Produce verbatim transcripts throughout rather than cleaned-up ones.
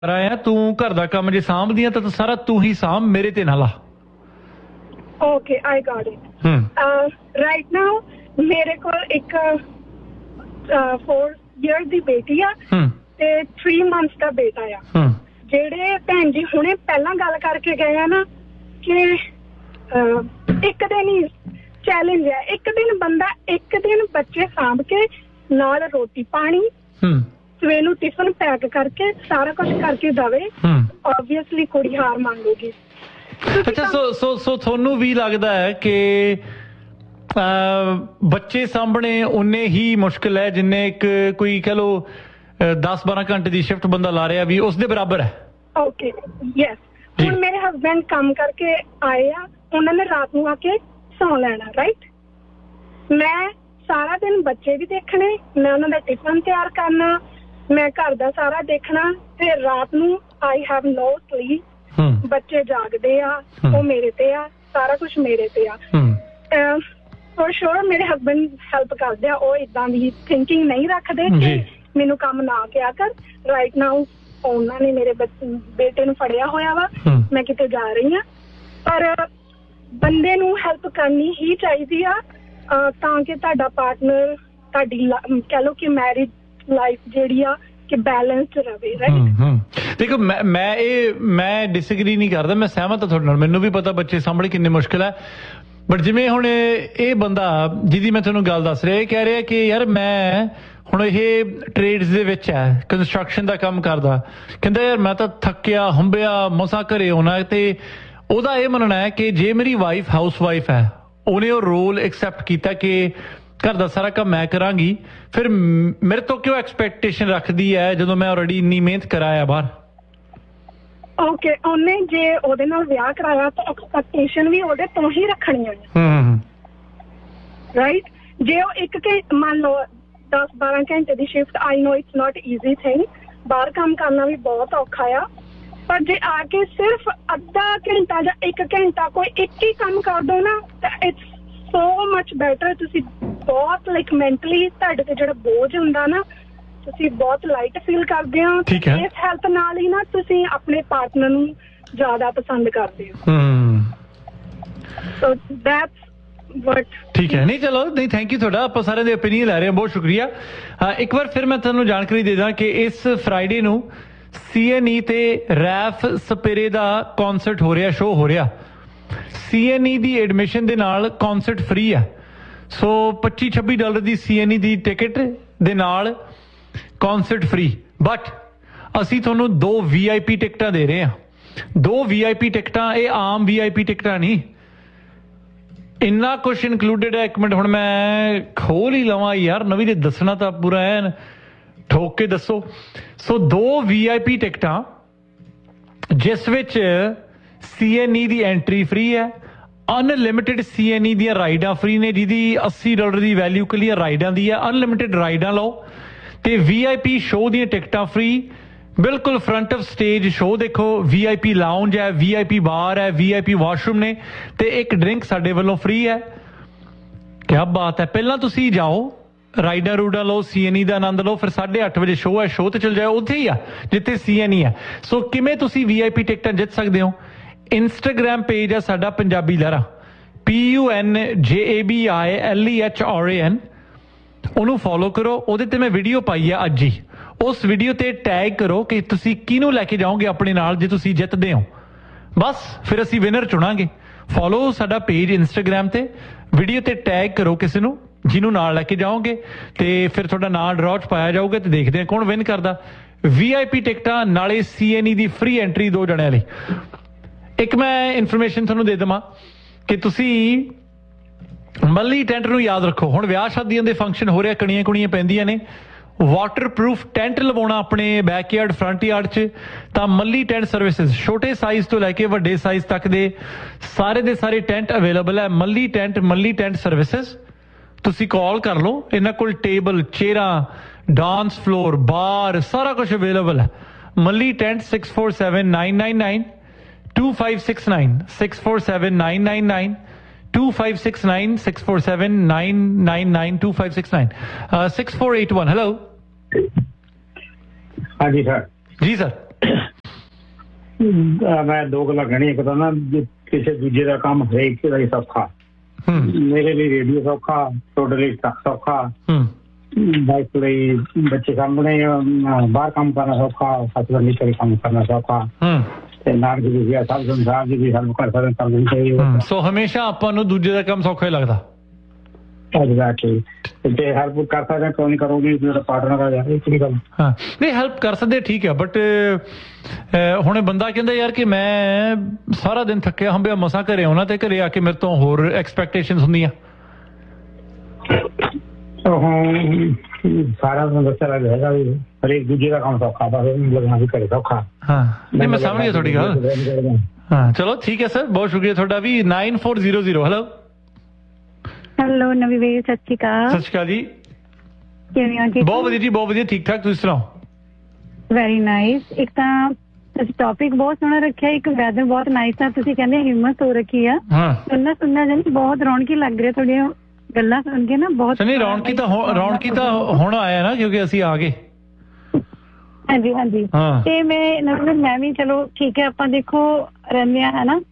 ਆਇਆ ਤੂੰ ਘਰ ਦਾ ਕੰਮ ਜੇ ਸਾਂਭਦੀ ਆ ਤਾਂ ਸਾਰਾ ਤੂੰ ਹੀ ਸਾਂਭ, ਮੇਰੇ ਤੇ ਨਾ ਲਾ। Okay, I got it. Hmm. Uh, right now, ਮੇਰੇ ਕੋਲ ਇੱਕ four years ਦੀ ਬੇਟੀ ਆ ਤੇ three months ਦਾ ਬੇਟਾ ਆ। ਜਿਹੜੇ ਭੈਣ ਜੀ ਹੁਣੇ ਪਹਿਲਾਂ ਗੱਲ ਕਰਕੇ ਗਏ ਆ ਨਾ ਕਿ ਇੱਕ ਦਿਨ ਹੀ ਚੈਲੰਜ ਹੈ, ਇੱਕ ਦਿਨ ਬੰਦਾ ਇੱਕ ਦਿਨ ਬੱਚੇ ਸਾਂਭ ਕੇ ਨਾਲ ਰੋਟੀ ਪਾਣੀ ਸਵੇਰ ਨੂੰ ਟਿਫਨ ਪੈਕ ਕਰਕੇ ਸਾਰਾ ਕੁਝ ਕਰਕੇ ਦਵੇ, ਆਬਵੀਅਸਲੀ ਕੁੜੀ ਹਾਰ ਮੰਗੇਗੀ। ਅੱਛਾ, ਸੋ ਸੋ ਸੋ ਤੁਹਾਨੂੰ ਵੀ ਲੱਗਦਾ ਹੈ ਕਿ ਬੱਚੇ ਸਾਂਭਣੇ ਉਨੇ ਹੀ ਮੁਸ਼ਕਿਲ ਹੈ ਜਿੰਨੇ ਇੱਕ ਕੋਈ ਕਹ ਲੋ ਦਸ ਬਾਰਾਂ ਘੰਟੇ ਦੀ ਸ਼ਿਫਟ ਬੰਦਾ ਲਾ ਰਿਹਾ ਵੀ ਉਸ ਦੇ ਬਰਾਬਰ ਹੈ? Okay, yes. ਹੁਣ ਮੇਰੇ ਹਸਬੈਂਡ ਕੰਮ ਕਰਕੇ ਆਏ ਆ, ਉਹਨਾਂ ਨੇ ਰਾਤ ਨੂੰ ਆ ਕੇ ਸੌਂ ਲੈਣਾ, ਰਾਈਟ? ਮੈਂ ਸਾਰਾ ਦਿਨ ਬੱਚੇ ਵੀ ਦੇਖਣੇ, ਮੈਂ ਉਹਨਾਂ ਦਾ ਟਿਫਨ ਤਿਆਰ ਕਰਨਾ, ਮੈਂ ਘਰ ਦਾ ਸਾਰਾ ਦੇਖਣਾ, ਤੇ ਰਾਤ ਨੂੰ ਆਈ ਹੈਵ ਨੋ ਸਲੀਪ। ਬੱਚੇ ਜਾਗਦੇ ਆ, ਉਹ ਮੇਰੇ ਤੇ ਆ, ਸਾਰਾ ਕੁਝ ਮੇਰੇ ਤੇ ਆ। ਫੋਰ ਸ਼ੋਰ ਮੇਰੇ ਹਸਬੈਂਡ ਹੈਲਪ ਕਰਦੇ ਆ, ਉਹ ਏਦਾਂ ਦੀ ਥਿੰਕਿੰਗ ਨਹੀਂ ਰੱਖਦੇ ਕਿ ਮੈਨੂੰ ਕੰਮ ਨਾ ਕਿਹਾ ਕਰ। ਰਾਈਟ ਨਾਓ ਉਹਨਾਂ ਨੇ ਮੇਰੇ ਬੇਟੇ ਨੂੰ ਫੜਿਆ ਹੋਇਆ ਵਾ, ਮੈਂ ਕਿਤੇ ਜਾ ਰਹੀ ਹਾਂ, ਪਰ ਬੰਦੇ ਨੂੰ ਹੈਲਪ ਕਰਨੀ ਹੀ ਚਾਹੀਦੀ ਆ ਤਾਂ ਕਿ ਤੁਹਾਡਾ ਪਾਰਟਨਰ, ਤੁਹਾਡੀ ਕਹਿ ਲਓ ਕਿ ਮੈਰਿਜ ਲਾਈਫ ਜਿਹੜੀ ਆ ਕਿ ਬੈਲੈਂਸਡ ਰਵੇ, ਰਾਈਟ? ਦੇਖੋ, ਮੈਂ ਮੈਂ ਇਹ ਮੈਂ ਡਿਸਐਗਰੀ ਨਹੀਂ ਕਰਦਾ, ਮੈਂ ਸਹਿਮਤ ਹਾਂ ਤੁਹਾਡੇ ਨਾਲ। ਮੈਨੂੰ ਵੀ ਪਤਾ ਬੱਚੇ ਸਾਹਮਣੇ ਕਿੰਨੇ ਮੁਸ਼ਕਿਲ ਹੈ, ਬਟ ਜਿਵੇਂ ਹੁਣ ਇਹ ਬੰਦਾ ਜਿਹਦੀ ਮੈਂ ਤੁਹਾਨੂੰ ਗੱਲ ਦੱਸ ਰਿਹਾ, ਇਹ ਕਹਿ ਰਿਹਾ ਕਿ ਯਾਰ ਮੈਂ ਹੁਣ ਇਹ ਟ੍ਰੇਡਸ ਦੇ ਵਿੱਚ ਹੈ, ਕੰਸਟਰਕਸ਼ਨ ਦਾ ਕੰਮ ਕਰਦਾ, ਕਹਿੰਦਾ ਯਾਰ ਮੈਂ ਤਾਂ ਥੱਕਿਆ ਹੁੰਬਿਆ ਮਸਾਂ ਘਰੇ ਆਉਣਾ, ਤੇ ਉਹਦਾ ਇਹ ਮੰਨਣਾ ਹੈ ਕਿ ਜੇ ਮੇਰੀ ਵਾਈਫ ਹਾਊਸ ਵਾਈਫ ਹੈ, ਉਹਨੇ ਉਹ ਰੋਲ ਐਕਸੈਪਟ ਕੀਤਾ ਕਿ ਘਰ ਦਾ ਸਾਰਾ ਕੰਮ ਮੈਂ ਕਰਾਂਗੀ, ਫਿਰ ਮੇਰੇ ਤੋਂ ਕਿਉਂ ਐਕਸਪੈਕਟੇਸ਼ਨ ਰੱਖਦੀ ਹੈ ਜਦੋਂ ਮੈਂ ਆਲਰੇਡੀ ਇੰਨੀ ਮਿਹਨਤ ਕਰਾਇਆ ਬਾਹਰ? ਓਕੇ, ਉਹਨੇ ਜੇ ਉਹਦੇ ਨਾਲ ਵਿਆਹ ਕਰਾਇਆ ਤਾਂ ਐਕਸਪੈਕਟੇਸ਼ਨ ਵੀ ਉਹਦੇ ਤੋਂ ਹੀ ਰੱਖਣੀਆਂ, ਰਾਈਟ? ਜੇ ਉਹ ਇੱਕ ਘੰਟੇ ਮੰਨ ਲਓ ਦਸ ਬਾਰਾਂ ਘੰਟੇ ਦੀ shift, I no it's not easy thing, ਬਾਹਰ ਕੰਮ ਕਰਨਾ ਵੀ ਬਹੁਤ ਔਖਾ ਆ, ਪਰ ਜੇ ਆ ਕੇ ਸਿਰਫ ਅੱਧਾ ਘੰਟਾ ਜਾਂ ਇੱਕ ਘੰਟਾ ਕੋਈ ਇੱਕ ਹੀ ਕੰਮ ਕਰ ਦੋ ਨਾ ਤਾਂ ਇਟਸ ਸੋ ਮਚ ਬੈਟਰ। ਤੁਸੀਂ ਬਹੁਤ ਲਾਈਕ ਮੈਂਟਲੀ ਤੁਹਾਡੇ ਤੇ ਜਿਹੜਾ ਬੋਝ ਹੁੰਦਾ ਨਾ, ਤੁਸੀਂ ਬਹੁਤ ਲਾਈਟ ਫੀਲ ਕਰਦੇ ਹੋ। ਇਸ ਹੈਲਪ ਨਾਲ ਹੀ ਨਾ ਤੁਸੀਂ ਆਪਣੇ ਪਾਰਟਨਰ ਨੂੰ ਜ਼ਿਆਦਾ ਪਸੰਦ ਕਰਦੇ ਹੋ। ਸੋ ਦੈਟਸ ਵਟ। ਠੀਕ ਹੈ, ਨਹੀਂ ਚਲੋ, ਨਹੀਂ ਥੈਂਕ ਯੂ ਤੁਹਾਡਾ, ਆਪਾਂ ਸਾਰਿਆਂ ਦੇ ਓਪੀਨੀਅਨ ਲੈ ਰਹੇ ਹਾਂ, ਬਹੁਤ ਸ਼ੁਕਰੀਆ। ਇੱਕ ਵਾਰ ਫਿਰ ਮੈਂ ਤੁਹਾਨੂੰ ਜਾਣਕਾਰੀ ਦੇ ਦਾਂ ਕਿ ਇਸ ਫਰਾਈਡੇ ਨੂੰ ਸੀ ਐਨ ਈ ਤੇ ਰੈਫ ਸਪੇਰੇ ਦਾ ਕੌਨਸਰਟ ਹੋ ਰਿਹਾ, ਸ਼ੋਅ ਹੋ ਰਿਹਾ। ਸੀ ਐਨ ਈ ਦੀ ਐਡਮਿਸ਼ਨ ਦੇ ਨਾਲ ਕੌਨਸਰਟ ਫ੍ਰੀ ਆ, ਸੋ ਪੱਚੀ ਛੱਬੀ ਡਾਲਰ ਦੀ ਸੀ ਐਨ ਈ ਦੀ ਟਿਕਟ ਦੇ ਨਾਲ ਕੌਨਸਰਟ ਫ੍ਰੀ। ਬਟ ਅਸੀਂ ਤੁਹਾਨੂੰ ਦੋ ਵੀ ਆਈ ਪੀ ਟਿਕਟਾਂ ਦੇ ਰਹੇ ਹਾਂ, ਦੋ ਵੀ ਆਈ ਪੀ ਟਿਕਟਾਂ, ਇਹ ਆਮ ਵੀ ਆਈ ਪੀ ਟਿਕਟਾਂ ਨਹੀਂ, ਇੰਨਾ ਕੁਛ ਇਨਕਲੂਡਡ ਹੈ। ਇੱਕ ਮਿੰਟ ਹੁਣ ਮੈਂ ਖੋਲ ਹੀ ਲਵਾਂ ਯਾਰ, ਨਵੀਂ ਦੇ ਦੱਸਣਾ ਤਾਂ ਪੂਰਾ ਐਨ ਠੋਕ ਕੇ ਦੱਸੋ। ਸੋ ਦੋ ਵੀ ਆਈ ਪੀ ਟਿਕਟਾਂ ਜਿਸ ਵਿੱਚ ਸੀ ਐਨ ਈ ਦੀ ਐਂਟਰੀ ਫ੍ਰੀ ਹੈ, ਅਨਲਿਮਿਟਿਡ ਸੀ ਐਨ ਈ ਦੀਆਂ ਰਾਈਡਾਂ ਫ੍ਰੀ ਨੇ, ਜਿਹਦੀ ਅੱਸੀ ਡਾਲਰ ਦੀ ਵੈਲਿਊ ਕਲੀਅਰ ਰਾਈਡਾਂ ਦੀ ਹੈ, ਅਨਲਿਮਿਟਿਡ ਰਾਈਡਾਂ ਲਓ, ਤੇ ਵੀ ਆਈ ਪੀ ਸ਼ੋਅ ਦੀਆਂ ਟਿਕਟਾਂ ਫ੍ਰੀ, ਬਿਲਕੁਲ ਫਰੰਟ ਆਫ ਸਟੇਜ ਸ਼ੋਅ ਦੇਖੋ, ਵੀ ਆਈ ਪੀ ਲਾਉਂਜ ਹੈ, ਵੀ ਆਈ ਪੀ ਬਾਰ ਹੈ, ਵੀ ਆਈ ਪੀ ਵਾਸ਼ਰੂਮ ਨੇ, ਤੇ ਇੱਕ ਡਰਿੰਕ ਸਾਡੇ ਵੱਲੋਂ ਫ੍ਰੀ ਹੈ। ਕਿਆ ਬਾਤ ਹੈ। ਪਹਿਲਾਂ ਤੁਸੀਂ ਜਾਓ, ਰਾਈਡਾਂ ਰੂਡਾਂ ਲਓ, ਸੀ ਐਨ ਈ ਦਾ ਆਨੰਦ ਲਓ, ਫਿਰ ਸਾਢੇ ਅੱਠ ਵਜੇ ਸ਼ੋਅ ਹੈ, ਸ਼ੋਅ ਤੇ ਚਲ ਜਾਓ, ਉੱਥੇ ਹੀ ਆ ਜਿੱਥੇ ਸੀ ਐਨ ਈ ਹੈ। ਸੋ ਕਿਵੇਂ ਤੁਸੀਂ ਵੀ ਆਈ ਪੀ ਟਿਕਟਾਂ ਜਿੱਤ ਸਕਦੇ ਹੋ? ਇੰਸਟਾਗ੍ਰਾਮ ਪੇਜ ਹੈ ਸਾਡਾ ਪੰਜਾਬੀ ਲਹਿਰਾ, ਪੀ ਯੂ ਐਨ ਜੇ A B I L E H R A ਐਨ, ਉਹਨੂੰ ਫੋਲੋ ਕਰੋ। ਉਹਦੇ ਤੇ ਮੈਂ ਵੀਡੀਓ ਪਾਈ ਆ ਅੱਜ ਹੀ, ਉਸ ਵੀਡੀਓ ਤੇ ਟੈਗ ਕਰੋ ਕਿ ਤੁਸੀਂ ਕਿਹਨੂੰ ਲੈ ਕੇ ਜਾਓਗੇ ਆਪਣੇ ਨਾਲ ਜੇ ਤੁਸੀਂ ਜਿੱਤਦੇ ਹੋ, ਬਸ ਫਿਰ ਅਸੀਂ ਵਿਨਰ ਚੁਣਾਂਗੇ। ਫੋਲੋ ਸਾਡਾ ਪੇਜ ਇੰਸਟਾਗ੍ਰਾਮ ਤੇ, ਵੀਡੀਓ ਤੇ ਟੈਗ ਕਰੋ ਕਿਸੇ ਨੂੰ ਜਿਹਨੂੰ ਨਾਲ ਲੈ ਕੇ ਜਾਓਗੇ, ਤੇ ਫਿਰ ਤੁਹਾਡਾ ਨਾਂ ਡਰਾਅ 'ਚ ਪਾਇਆ ਜਾਊਗਾ, ਤੇ ਦੇਖਦੇ ਹਾਂ ਕੌਣ ਵਿਨ ਕਰਦਾ। ਵੀ ਆਈ ਪੀ ਟਿਕਟਾਂ ਨਾਲੇ ਸੀ ਐਨ ਈ ਦੀ ਫ੍ਰੀ ਐਂਟਰੀ ਦੋ ਜਣਿਆਂ ਲਈ। ਇੱਕ ਮੈਂ ਇਨਫੋਰਮੇਸ਼ਨ ਤੁਹਾਨੂੰ ਦੇ ਦੇਵਾਂ ਕਿ ਤੁਸੀਂ ਮੱਲੀ ਟੈਂਟ ਨੂੰ ਯਾਦ ਰੱਖੋ। ਹੁਣ ਵਿਆਹ ਸ਼ਾਦੀਆਂ ਦੇ ਫੰਕਸ਼ਨ ਹੋ ਰਿਹਾ, ਕਣੀਆਂ ਕੁਣੀਆਂ ਪੈਂਦੀਆਂ ਨੇ, ਵਾਟਰਪ੍ਰੂਫ ਟੈਂਟ ਲਵਾਉਣਾ ਆਪਣੇ ਬੈਕਯਾਰਡ ਫਰੰਟ ਯਾਰਡ 'ਚ, ਤਾਂ ਮੱਲੀ ਟੈਂਟ ਸਰਵਿਸਿਜ਼ ਛੋਟੇ ਸਾਈਜ਼ ਤੋਂ ਲੈ ਕੇ ਵੱਡੇ ਸਾਈਜ਼ ਤੱਕ ਦੇ ਸਾਰੇ ਦੇ ਸਾਰੇ ਟੈਂਟ ਅਵੇਲੇਬਲ ਹੈ। ਮੱਲੀ ਟੈਂਟ, ਮੱਲੀ ਟੈਂਟ ਸਰਵਿਸਿਜ਼, ਤੁਸੀਂ ਕਾਲ ਕਰ ਲਓ, ਇਹਨਾਂ ਕੋਲ ਟੇਬਲ, ਚੇਅਰਾਂ, ਡਾਂਸ ਫਲੋਰ, ਬਾਰ, ਸਾਰਾ ਕੁਝ ਅਵੇਲੇਬਲ ਹੈ। ਮੱਲੀ tent six four seven nine nine nine to five six nine, six four seven nine nine nine to five six nine, six four seven nine nine nine to five six nine, six four eight one. Hello. हाँ जी sir. जी sir. ਮੈਂ ਦੋ ਗੱਲਾਂ ਕਹਿਣੀਆਂ। ਇੱਕ ਤਾਂ ਨਾ ਕਿਸੇ ਦੂਜੇ ਦਾ ਕੰਮ ਹਰੇਕ ਦਾ ਹੀ ਸੌਖਾ, ਮੇਰੇ ਲਈ ਰੇਡੀਓ ਸੌਖਾ, ਤੁਹਾਡੇ ਲਈ ਟਰੱਕ ਸੌਖਾ, ਵਾਈਫ ਲਈ ਬੱਚੇ ਸਾਹਮਣੇ ਬਾਹਰ ਕੰਮ ਕਰਨਾ ਸੌਖਾ, ਹਸਬੈਂਡ ਲਈ ਘਰੇ ਕੰਮ ਕਰਨਾ ਸੌਖਾ, ਤੇ ਨਾਲ ਜੀ ਸਭ ਸੰਸਾਰ ਦੀ ਵੀ ਹੈਲਪ ਕਰ ਸਕਦੇ ਕਰਨੀ ਚਾਹੀਦੀ। ਸੋ ਹਮੇਸ਼ਾ ਆਪਾਂ ਨੂੰ ਦੂਜੇ ਦਾ ਕੰਮ ਸੌਖਾ ਹੀ ਲੱਗਦਾ। ਐਗਜ਼ੈਕਟਲੀ, ਤੇ ਹੈਲਪ ਕਰ ਸਕਦੇ ਕਿਉਂ ਨਹੀਂ ਕਰੋਗੇ, ਜਿਹੜਾ ਪਾਰਟਨਰ ਆ ਜਾਏ ਕਿਹੜੀ ਗੱਲ। ਹਾਂ ਨਹੀਂ ਹੈਲਪ ਕਰ ਸਕਦੇ ਠੀਕ ਹੈ, ਬਟ ਹੁਣ ਬੰਦਾ ਕਹਿੰਦਾ ਯਾਰ ਕਿ ਮੈਂ ਸਾਰਾ ਦਿਨ ਥੱਕਿਆ ਹੰਬਿਆ ਮਸਾਂ ਘਰੇ ਆਉਣਾ ਤੇ ਘਰੇ ਆ ਕੇ ਮੇਰੇ ਤੋਂ ਹੋਰ ਐਕਸਪੈਕਟੇਸ਼ਨਸ ਹੁੰਦੀਆਂ। ਸਾਰਾ ਦਿਨ ਦੱਸਿਆ ਹੈਗਾ ਵੀ ਹਰੇਕ ਦੂਜੇ ਦਾ ਕੰਮ ਸੌਖਾ, ਬਸ ਲੱਗਣਾ ਵੀ ਘਰੇ ਸੌਖਾ। ਹਾਂ ਨਹੀਂ ਮੈਂ ਸਮਝ ਗਿਆ ਤੁਹਾਡੀ ਗੱਲ। ਹਾਂ ਚਲੋ ਠੀਕ ਹੈ ਸਰ, ਬਹੁਤ ਸ਼ੁਕਰੀਆ ਤੁਹਾਡਾ ਵੀ। Nine four zero zero hello hello ਨਵੀਂ ਵੀਰ, ਸਤਿ ਸ਼੍ਰੀ ਅਕਾਲ। ਸਤਿ ਸ਼੍ਰੀ ਅਕਾਲ ਜੀ, ਕਿਵੇਂ ਹੋ ਜੀ? ਬਹੁਤ ਵਧੀਆ ਜੀ, ਬਹੁਤ ਵਧੀਆ, ਠੀਕ ਠਾਕ, ਤੁਸੀਂ ਸੁਣਾਓ? Very nice. ਇੱਕ ਤਾਂ ਤੁਸੀਂ ਟੌਪਿਕ ਬਹੁਤ ਸੋਹਣਾ ਰੱਖਿਆ, ਇੱਕ ਵੈਦਰ ਬਹੁਤ ਨਾਈਸ ਆ, ਤੁਸੀਂ ਕਹਿੰਦੇ ਹਿੰਮਤ ਹੋ ਰੱਖੀ ਆ। ਸੁਣਨਾ ਸੁਣਨਾ ਜਾਨੀ ਬਹੁਤ ਰੌਣਕੀ ਲੱਗ ਰਿਹਾ ਤੁਹਾਡੀਆਂ ਗੱਲਾਂ ਸੁਣ ਕੇ ਨਾ। ਬਹੁਤ ਨਹੀਂ ਰੌਣਕੀ ਤਾਂ ਰੌਣਕੀ ਤਾਂ ਹੁਣ ਆਇਆ ਨਾ, ਕਿਉਂਕਿ ਅਸੀਂ ਆ ਗਏ। ਹਾਂਜੀ ਹਾਂਜੀ। ਤੇ ਮੈਂ ਨਵੀਂ ਮੈਂ ਵੀ ਚਲੋ ਠੀਕ ਹੈ, ਆਪਾਂ ਦੇਖੋ ਰਹਿੰਦੇ ਆ ਹੈ ਨਾ,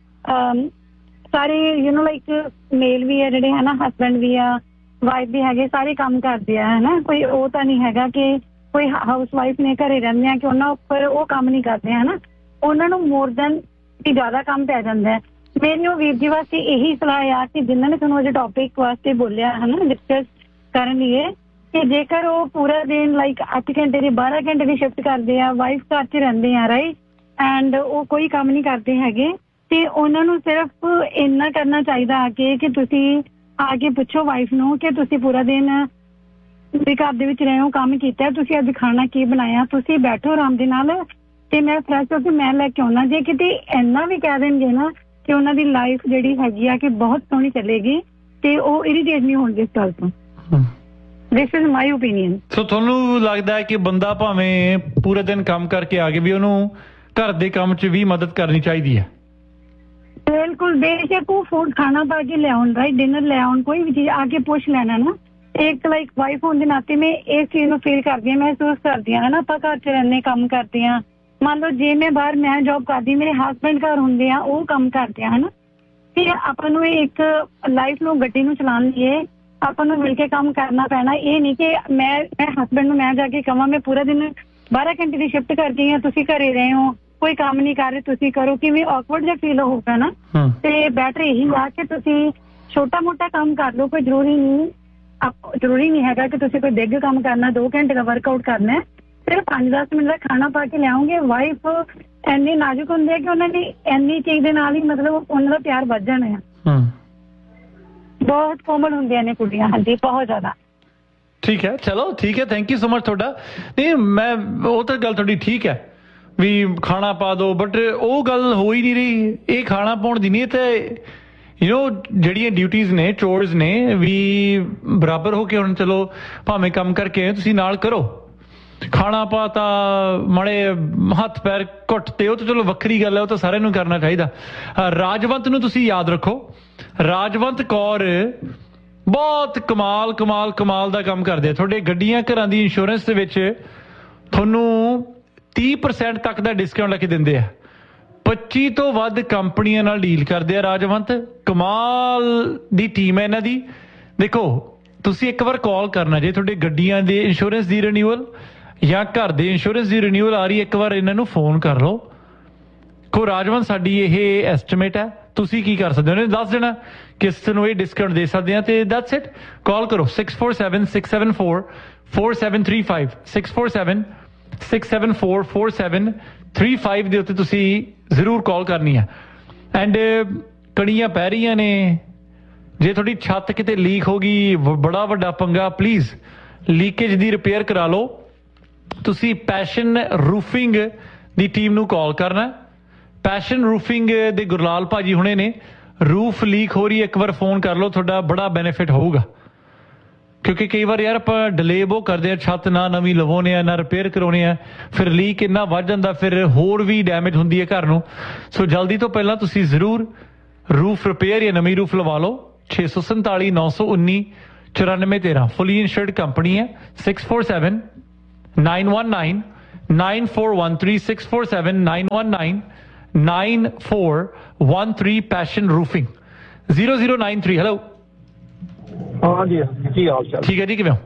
ਸਾਰੇ ਯੂ ਨੋ ਲਾਈਕ ਮੇਲ ਵੀ ਆ ਜਿਹੜੇ ਹੈ ਨਾ, ਹਸਬੈਂਡ ਵੀ ਆ, ਵਾਈਫ ਵੀ ਹੈਗੇ, ਸਾਰੇ ਕੰਮ ਕਰਦੇ ਆ ਹੈ ਨਾ। ਕੋਈ ਉਹ ਤਾਂ ਨਹੀਂ ਹੈਗਾ ਕਿ ਕੋਈ ਹਾਊਸ ਵਾਈਫ ਨੇ ਘਰੇ ਰਹਿੰਦੇ ਆ ਕਿ ਉਹਨਾਂ ਉੱਪਰ ਉਹ ਕੰਮ ਨਹੀਂ ਕਰਦੇ ਹੈ ਨਾ, ਉਹਨਾਂ ਨੂੰ ਮੋਰ ਦੈਨ ਵੀ ਜ਼ਿਆਦਾ ਕੰਮ ਪੈ ਜਾਂਦਾ ਹੈ। ਮੈਨੂੰ ਵੀਰ ਜੀ ਵਾਸਤੇ ਇਹੀ ਸਲਾਹ ਆ ਕਿ ਜਿਨ੍ਹਾਂ ਨੇ ਤੁਹਾਨੂੰ ਅਜੇ ਟੌਪਿਕ ਵਾਸਤੇ ਬੋਲਿਆ ਹੈ ਨਾ ਡਿਸਕਸ ਕਰਨ ਲਈ, ਕਿ ਜੇਕਰ ਉਹ ਪੂਰਾ ਦਿਨ ਲਾਈਕ ਅੱਠ ਘੰਟੇ ਦੀ ਬਾਰਾਂ ਘੰਟੇ ਦੀ ਸ਼ਿਫਟ ਕਰਦੇ ਆ, ਵਾਈਫ ਘਰ 'ਚ ਰਹਿੰਦੇ ਆ ਰਾਈਟ, ਐਂਡ ਉਹ ਕੋਈ ਕੰਮ ਨਹੀਂ ਕਰਦੇ ਹੈਗੇ, ਤੇ ਉਹਨਾਂ ਨੂੰ ਸਿਰਫ ਇੰਨਾ ਕਰਨਾ ਚਾਹੀਦਾ ਆ ਕੇ ਕਿ ਤੁਸੀਂ ਆ ਕੇ ਪੁੱਛੋ ਵਾਈਫ ਨੂੰ ਕਿ ਤੁਸੀਂ ਪੂਰਾ ਦਿਨ ਵੀ ਘਰ ਦੇ ਵਿੱਚ ਰਹੇ ਹੋ, ਕੰਮ ਕੀਤਾ, ਤੁਸੀਂ ਅੱਜ ਖਾਣਾ ਕੀ ਬਣਾਇਆ, ਤੁਸੀਂ ਬੈਠੋ ਆਰਾਮ ਦੇ ਨਾਲ ਤੇ ਮੈਂ ਫਰੈਸ਼ ਹੋ ਕੇ ਮੈਂ ਲੈ ਕੇ ਆਉਣਾ। ਜੇ ਕਿਤੇ ਇੰਨਾ ਵੀ ਕਹਿ ਦੇਣਗੇ ਨਾ ਕਿ ਉਹਨਾਂ ਦੀ ਲਾਈਫ ਜਿਹੜੀ ਹੈਗੀ ਆ ਕਿ ਬਹੁਤ ਸੋਹਣੀ ਚੱਲੇਗੀ, ਤੇ ਉਹ ਇਰੀਟੇਟ ਨਹੀਂ ਹੋਣਗੇ ਇਸ ਗੱਲ ਤੋਂ। This is my opinion. ਸੋ ਤੁਹਾਨੂੰ ਲੱਗਦਾ ਹੈ ਕਿ ਬੰਦਾ ਭਾਵੇਂ ਪੂਰੇ ਦਿਨ ਕੰਮ ਕਰਕੇ ਆ ਕੇ ਵੀ ਉਹਨੂੰ ਘਰ ਦੇ ਕੰਮ 'ਚ ਵੀ ਮਦਦ ਕਰਨੀ ਚਾਹੀਦੀ ਹੈ? ਬਿਲਕੁਲ, ਬੇਸ਼ੱਕ ਉਹ ਫੂਡ ਖਾਣਾ ਪਾ ਕੇ ਲਿਆਉਣ, ਰਾਈਟ, ਡਿਨਰ ਲੈ ਆਉਣ, ਕੋਈ ਵੀ ਚੀਜ਼ ਆ ਕੇ ਪੁੱਛ ਲੈਣਾ ਨਾ। ਇੱਕ ਲਾਈਕ ਵਾਈਫ ਹੋਣ ਦੇ ਨਾਤੇ ਮੈਂ ਇਸ ਚੀਜ਼ ਨੂੰ ਫੀਲ ਕਰਦੀ ਹਾਂ, ਮਹਿਸੂਸ ਕਰਦੀ ਹਾਂ ਹੈ ਨਾ। ਆਪਾਂ ਘਰ 'ਚ ਰਹਿੰਦੇ, ਕੰਮ ਕਰਦੇ ਹਾਂ, ਮੰਨ ਲਓ ਜੇ ਮੈਂ ਬਾਹਰ ਮੈਂ ਜੋਬ ਕਰਦੀ, ਮੇਰੇ ਹਸਬੈਂਡ ਘਰ ਹੁੰਦੇ ਆ, ਉਹ ਕੰਮ ਕਰਦੇ ਆ ਹੈ ਨਾ, ਤੇ ਆਪਾਂ ਨੂੰ ਇੱਕ ਲਾਈਫ ਨੂੰ ਗੱਡੀ ਨੂੰ ਚਲਾਉਣ ਲਈ ਆਪਾਂ ਨੂੰ ਮਿਲ ਕੇ ਕੰਮ ਕਰਨਾ ਪੈਣਾ। ਇਹ ਨਹੀਂ ਕਿ ਮੈਂ ਮੈਂ ਹਸਬੈਂਡ ਨੂੰ ਮੈਂ ਜਾ ਕੇ ਕਹਾਂ ਮੈਂ ਪੂਰਾ ਦਿਨ ਬਾਰਾਂ ਘੰਟੇ ਦੀ ਸ਼ਿਫਟ ਕਰਦੀ ਹਾਂ, ਤੁਸੀਂ ਘਰੇ ਰਹੇ ਹੋ, ਕੋਈ ਕੰਮ ਨਹੀਂ ਕਰ ਰਹੇ, ਤੁਸੀਂ ਕਰੋ, ਕਿਵੇਂ ਔਕਵਰਡ ਜਿਹਾ ਫੀਲ ਹੋਊਗਾ ਨਾ। ਤੇ ਬੈਟਰ ਇਹੀ ਆ ਕਿ ਤੁਸੀਂ ਛੋਟਾ ਮੋਟਾ ਕੰਮ ਕਰ ਲਓ, ਕੋਈ ਜ਼ਰੂਰੀ ਨਹੀਂ ਜ਼ਰੂਰੀ ਨਹੀਂ ਹੈਗਾ ਕਿ ਤੁਸੀਂ ਕੋਈ ਬਿਗ ਕੰਮ ਕਰਨਾ, ਦੋ ਘੰਟੇ ਦਾ ਵਰਕਆਊਟ ਕਰਨਾ, ਸਿਰਫ ਪੰਜ ਦਸ ਮਿੰਟ ਦਾ ਖਾਣਾ ਪਾ ਕੇ ਲਿਆਓਗੇ। ਵਾਈਫ ਇੰਨੀ ਨਾਜ਼ੁਕ ਹੁੰਦੀ ਹੈ ਕਿ ਉਹਨਾਂ ਦੀ ਇੰਨੀ ਚੀਜ਼ ਦੇ ਨਾਲ ਹੀ ਮਤਲਬ ਉਹਨਾਂ ਦਾ ਪਿਆਰ ਵੱਧ ਜਾਣਾ ਆ। ਬਹੁਤ ਕੋਮਲ ਹੁੰਦੀਆਂ ਨੇ ਕੁੜੀਆਂ, ਹਾਂਜੀ ਬਹੁਤ ਜ਼ਿਆਦਾ। ਠੀਕ ਹੈ, ਚਲੋ ਠੀਕ ਹੈ, ਥੈਂਕ ਯੂ ਸੋ ਮਚ ਤੁਹਾਡਾ। ਨਹੀਂ ਮੈਂ ਉਹ ਤਾਂ ਗੱਲ ਤੁਹਾਡੀ ਠੀਕ ਹੈ ਵੀ ਖਾਣਾ ਪਾ ਦਿਓ, ਬਟ ਉਹ ਗੱਲ ਹੋ ਹੀ ਨਹੀਂ ਰਹੀ। ਇਹ ਖਾਣਾ ਪਾਉਣ ਦੀ ਨਹੀਂ, ਤੇ ਯੂ ਨੋ ਜਿਹੜੀਆਂ ਡਿਊਟੀਜ਼ ਨੇ, ਚੋਰਸ ਨੇ ਵੀ ਬਰਾਬਰ ਹੋ ਕੇ ਹੁਣ ਚਲੋ ਭਾਵੇਂ ਕੰਮ ਕਰਕੇ ਤੁਸੀਂ ਨਾਲ ਕਰੋ। ਖਾਣਾ ਪਾ ਤਾਂ ਮਾੜੇ ਹੱਥ ਪੈਰ ਘੁੱਟ ਤੇ ਉਹ ਤਾਂ ਚਲੋ ਵੱਖਰੀ ਗੱਲ ਹੈ, ਉਹ ਤਾਂ ਸਾਰਿਆਂ ਨੂੰ ਕਰਨਾ ਚਾਹੀਦਾ। ਰਾਜਵੰਤ ਨੂੰ ਤੁਸੀਂ ਯਾਦ ਰੱਖੋ, ਰਾਜਵੰਤ ਕੌਰ ਬਹੁਤ ਕਮਾਲ ਕਮਾਲ ਕਮਾਲ ਦਾ ਕੰਮ ਕਰਦੇ ਆ। ਤੁਹਾਡੇ ਗੱਡੀਆਂ ਘਰਾਂ ਦੀ ਇੰਸ਼ੋਰੈਂਸ ਦੇ ਵਿੱਚ ਤੁਹਾਨੂੰ ਤੀਹ ਪਰਸੈਂਟ ਤੱਕ ਦਾ ਡਿਸਕਾਊਂਟ ਲੈ ਕੇ ਦਿੰਦੇ ਆ। ਪੱਚੀ ਤੋਂ ਵੱਧ ਕੰਪਨੀਆਂ ਨਾਲ ਡੀਲ ਕਰਦੇ ਆ ਰਾਜਵੰਤ, ਕਮਾਲ ਦੀ ਟੀਮ ਹੈ ਇਹਨਾਂ ਦੀ। ਦੇਖੋ ਤੁਸੀਂ ਇੱਕ ਵਾਰ ਕਾਲ ਕਰਨਾ ਜੇ ਤੁਹਾਡੇ ਗੱਡੀਆਂ ਦੇ ਇੰਸ਼ੋਰੈਂਸ ਦੀ ਰਿਨਿਊਅਲ ਜਾਂ ਘਰ ਦੇ ਇੰਸ਼ੋਰੈਂਸ ਦੀ ਰਿਨਿਊਅਲ ਆ ਰਹੀ, ਇੱਕ ਵਾਰ ਇਹਨਾਂ ਨੂੰ ਫੋਨ ਕਰ ਲਓ, ਕੋ ਰਾਜਵੰਤ ਸਾਡੀ ਇਹ ਐਸਟੀਮੇਟ ਹੈ, ਤੁਸੀਂ ਕੀ ਕਰ ਸਕਦੇ ਹੋ, ਉਹਨੇ ਦੱਸ ਦੇਣਾ ਕਿਸ ਨੂੰ ਇਹ ਡਿਸਕਾਊਂਟ ਦੇ ਸਕਦੇ ਆ, ਤੇ ਦੈਟਸ ਇਟ। ਕਾਲ ਕਰੋ six four seven six seven four four seven three five six four seven six seven four four seven three five ਦੇ ਉੱਤੇ ਤੁਸੀਂ ਜ਼ਰੂਰ ਕਾਲ ਕਰਨੀ ਆ। ਐਂਡ ਕਣੀਆਂ ਪੈ ਰਹੀਆਂ ਨੇ, ਜੇ ਤੁਹਾਡੀ ਛੱਤ ਕਿਤੇ ਲੀਕ ਹੋ ਗਈ, ਬੜਾ ਵੱਡਾ ਪੰਗਾ, ਪਲੀਜ਼ ਲੀਕੇਜ ਦੀ ਰਿਪੇਅਰ ਕਰਾ ਲਓ। ਤੁਸੀਂ ਪੈਸ਼ਨ ਰੂਫਿੰਗ ਦੀ ਟੀਮ ਨੂੰ ਕਾਲ ਕਰਨਾ। ਪੈਸ਼ਨ ਰੂਫਿੰਗ ਦੇ ਗੁਰਲਾਲ ਭਾਜੀ ਹੁਣੇ ਨੇ, ਰੂਫ ਲੀਕ ਹੋ ਰਹੀ, ਇੱਕ ਵਾਰ ਫੋਨ ਕਰ ਲਓ, ਤੁਹਾਡਾ ਬੜਾ ਬੈਨੀਫਿਟ ਹੋਊਗਾ। ਕਿਉਂਕਿ ਕਈ ਵਾਰ ਯਾਰ ਆਪਾਂ ਡਿਲੇ ਬਹੁਤ ਕਰਦੇ ਆ, ਛੱਤ ਨਾ ਨਵੀਂ ਲਵਾਉਣੇ ਆ ਨਾ ਰਿਪੇਅਰ ਕਰਾਉਣੇ ਆ, ਫਿਰ ਲੀਕ ਇੰਨਾ ਵੱਧ ਜਾਂਦਾ, ਫਿਰ ਹੋਰ ਵੀ ਡੈਮੇਜ ਹੁੰਦੀ ਹੈ ਘਰ ਨੂੰ। ਸੋ ਜਲਦੀ ਤੋਂ ਪਹਿਲਾਂ ਤੁਸੀਂ ਜ਼ਰੂਰ ਰੂਫ ਰਿਪੇਅਰ ਜਾਂ ਨਵੀਂ ਰੂਫ ਲਵਾ ਲਓ। ਛੇ ਸੌ ਸੰਤਾਲੀ ਨੌ ਸੌ ਉੱਨੀ ਚੁਰਾਨਵੇਂ ਤੇਰਾਂ ਫੁੱਲੀ ਇੰਸ਼ੋਰਡ ਕੰਪਨੀ ਹੈ। Six four seven nine one nine nine four one three six four seven nine one nine nine four one three passion roofing zero zero nine three. Hello हाँ जी जी हाल चाल ठीक है जी, किवें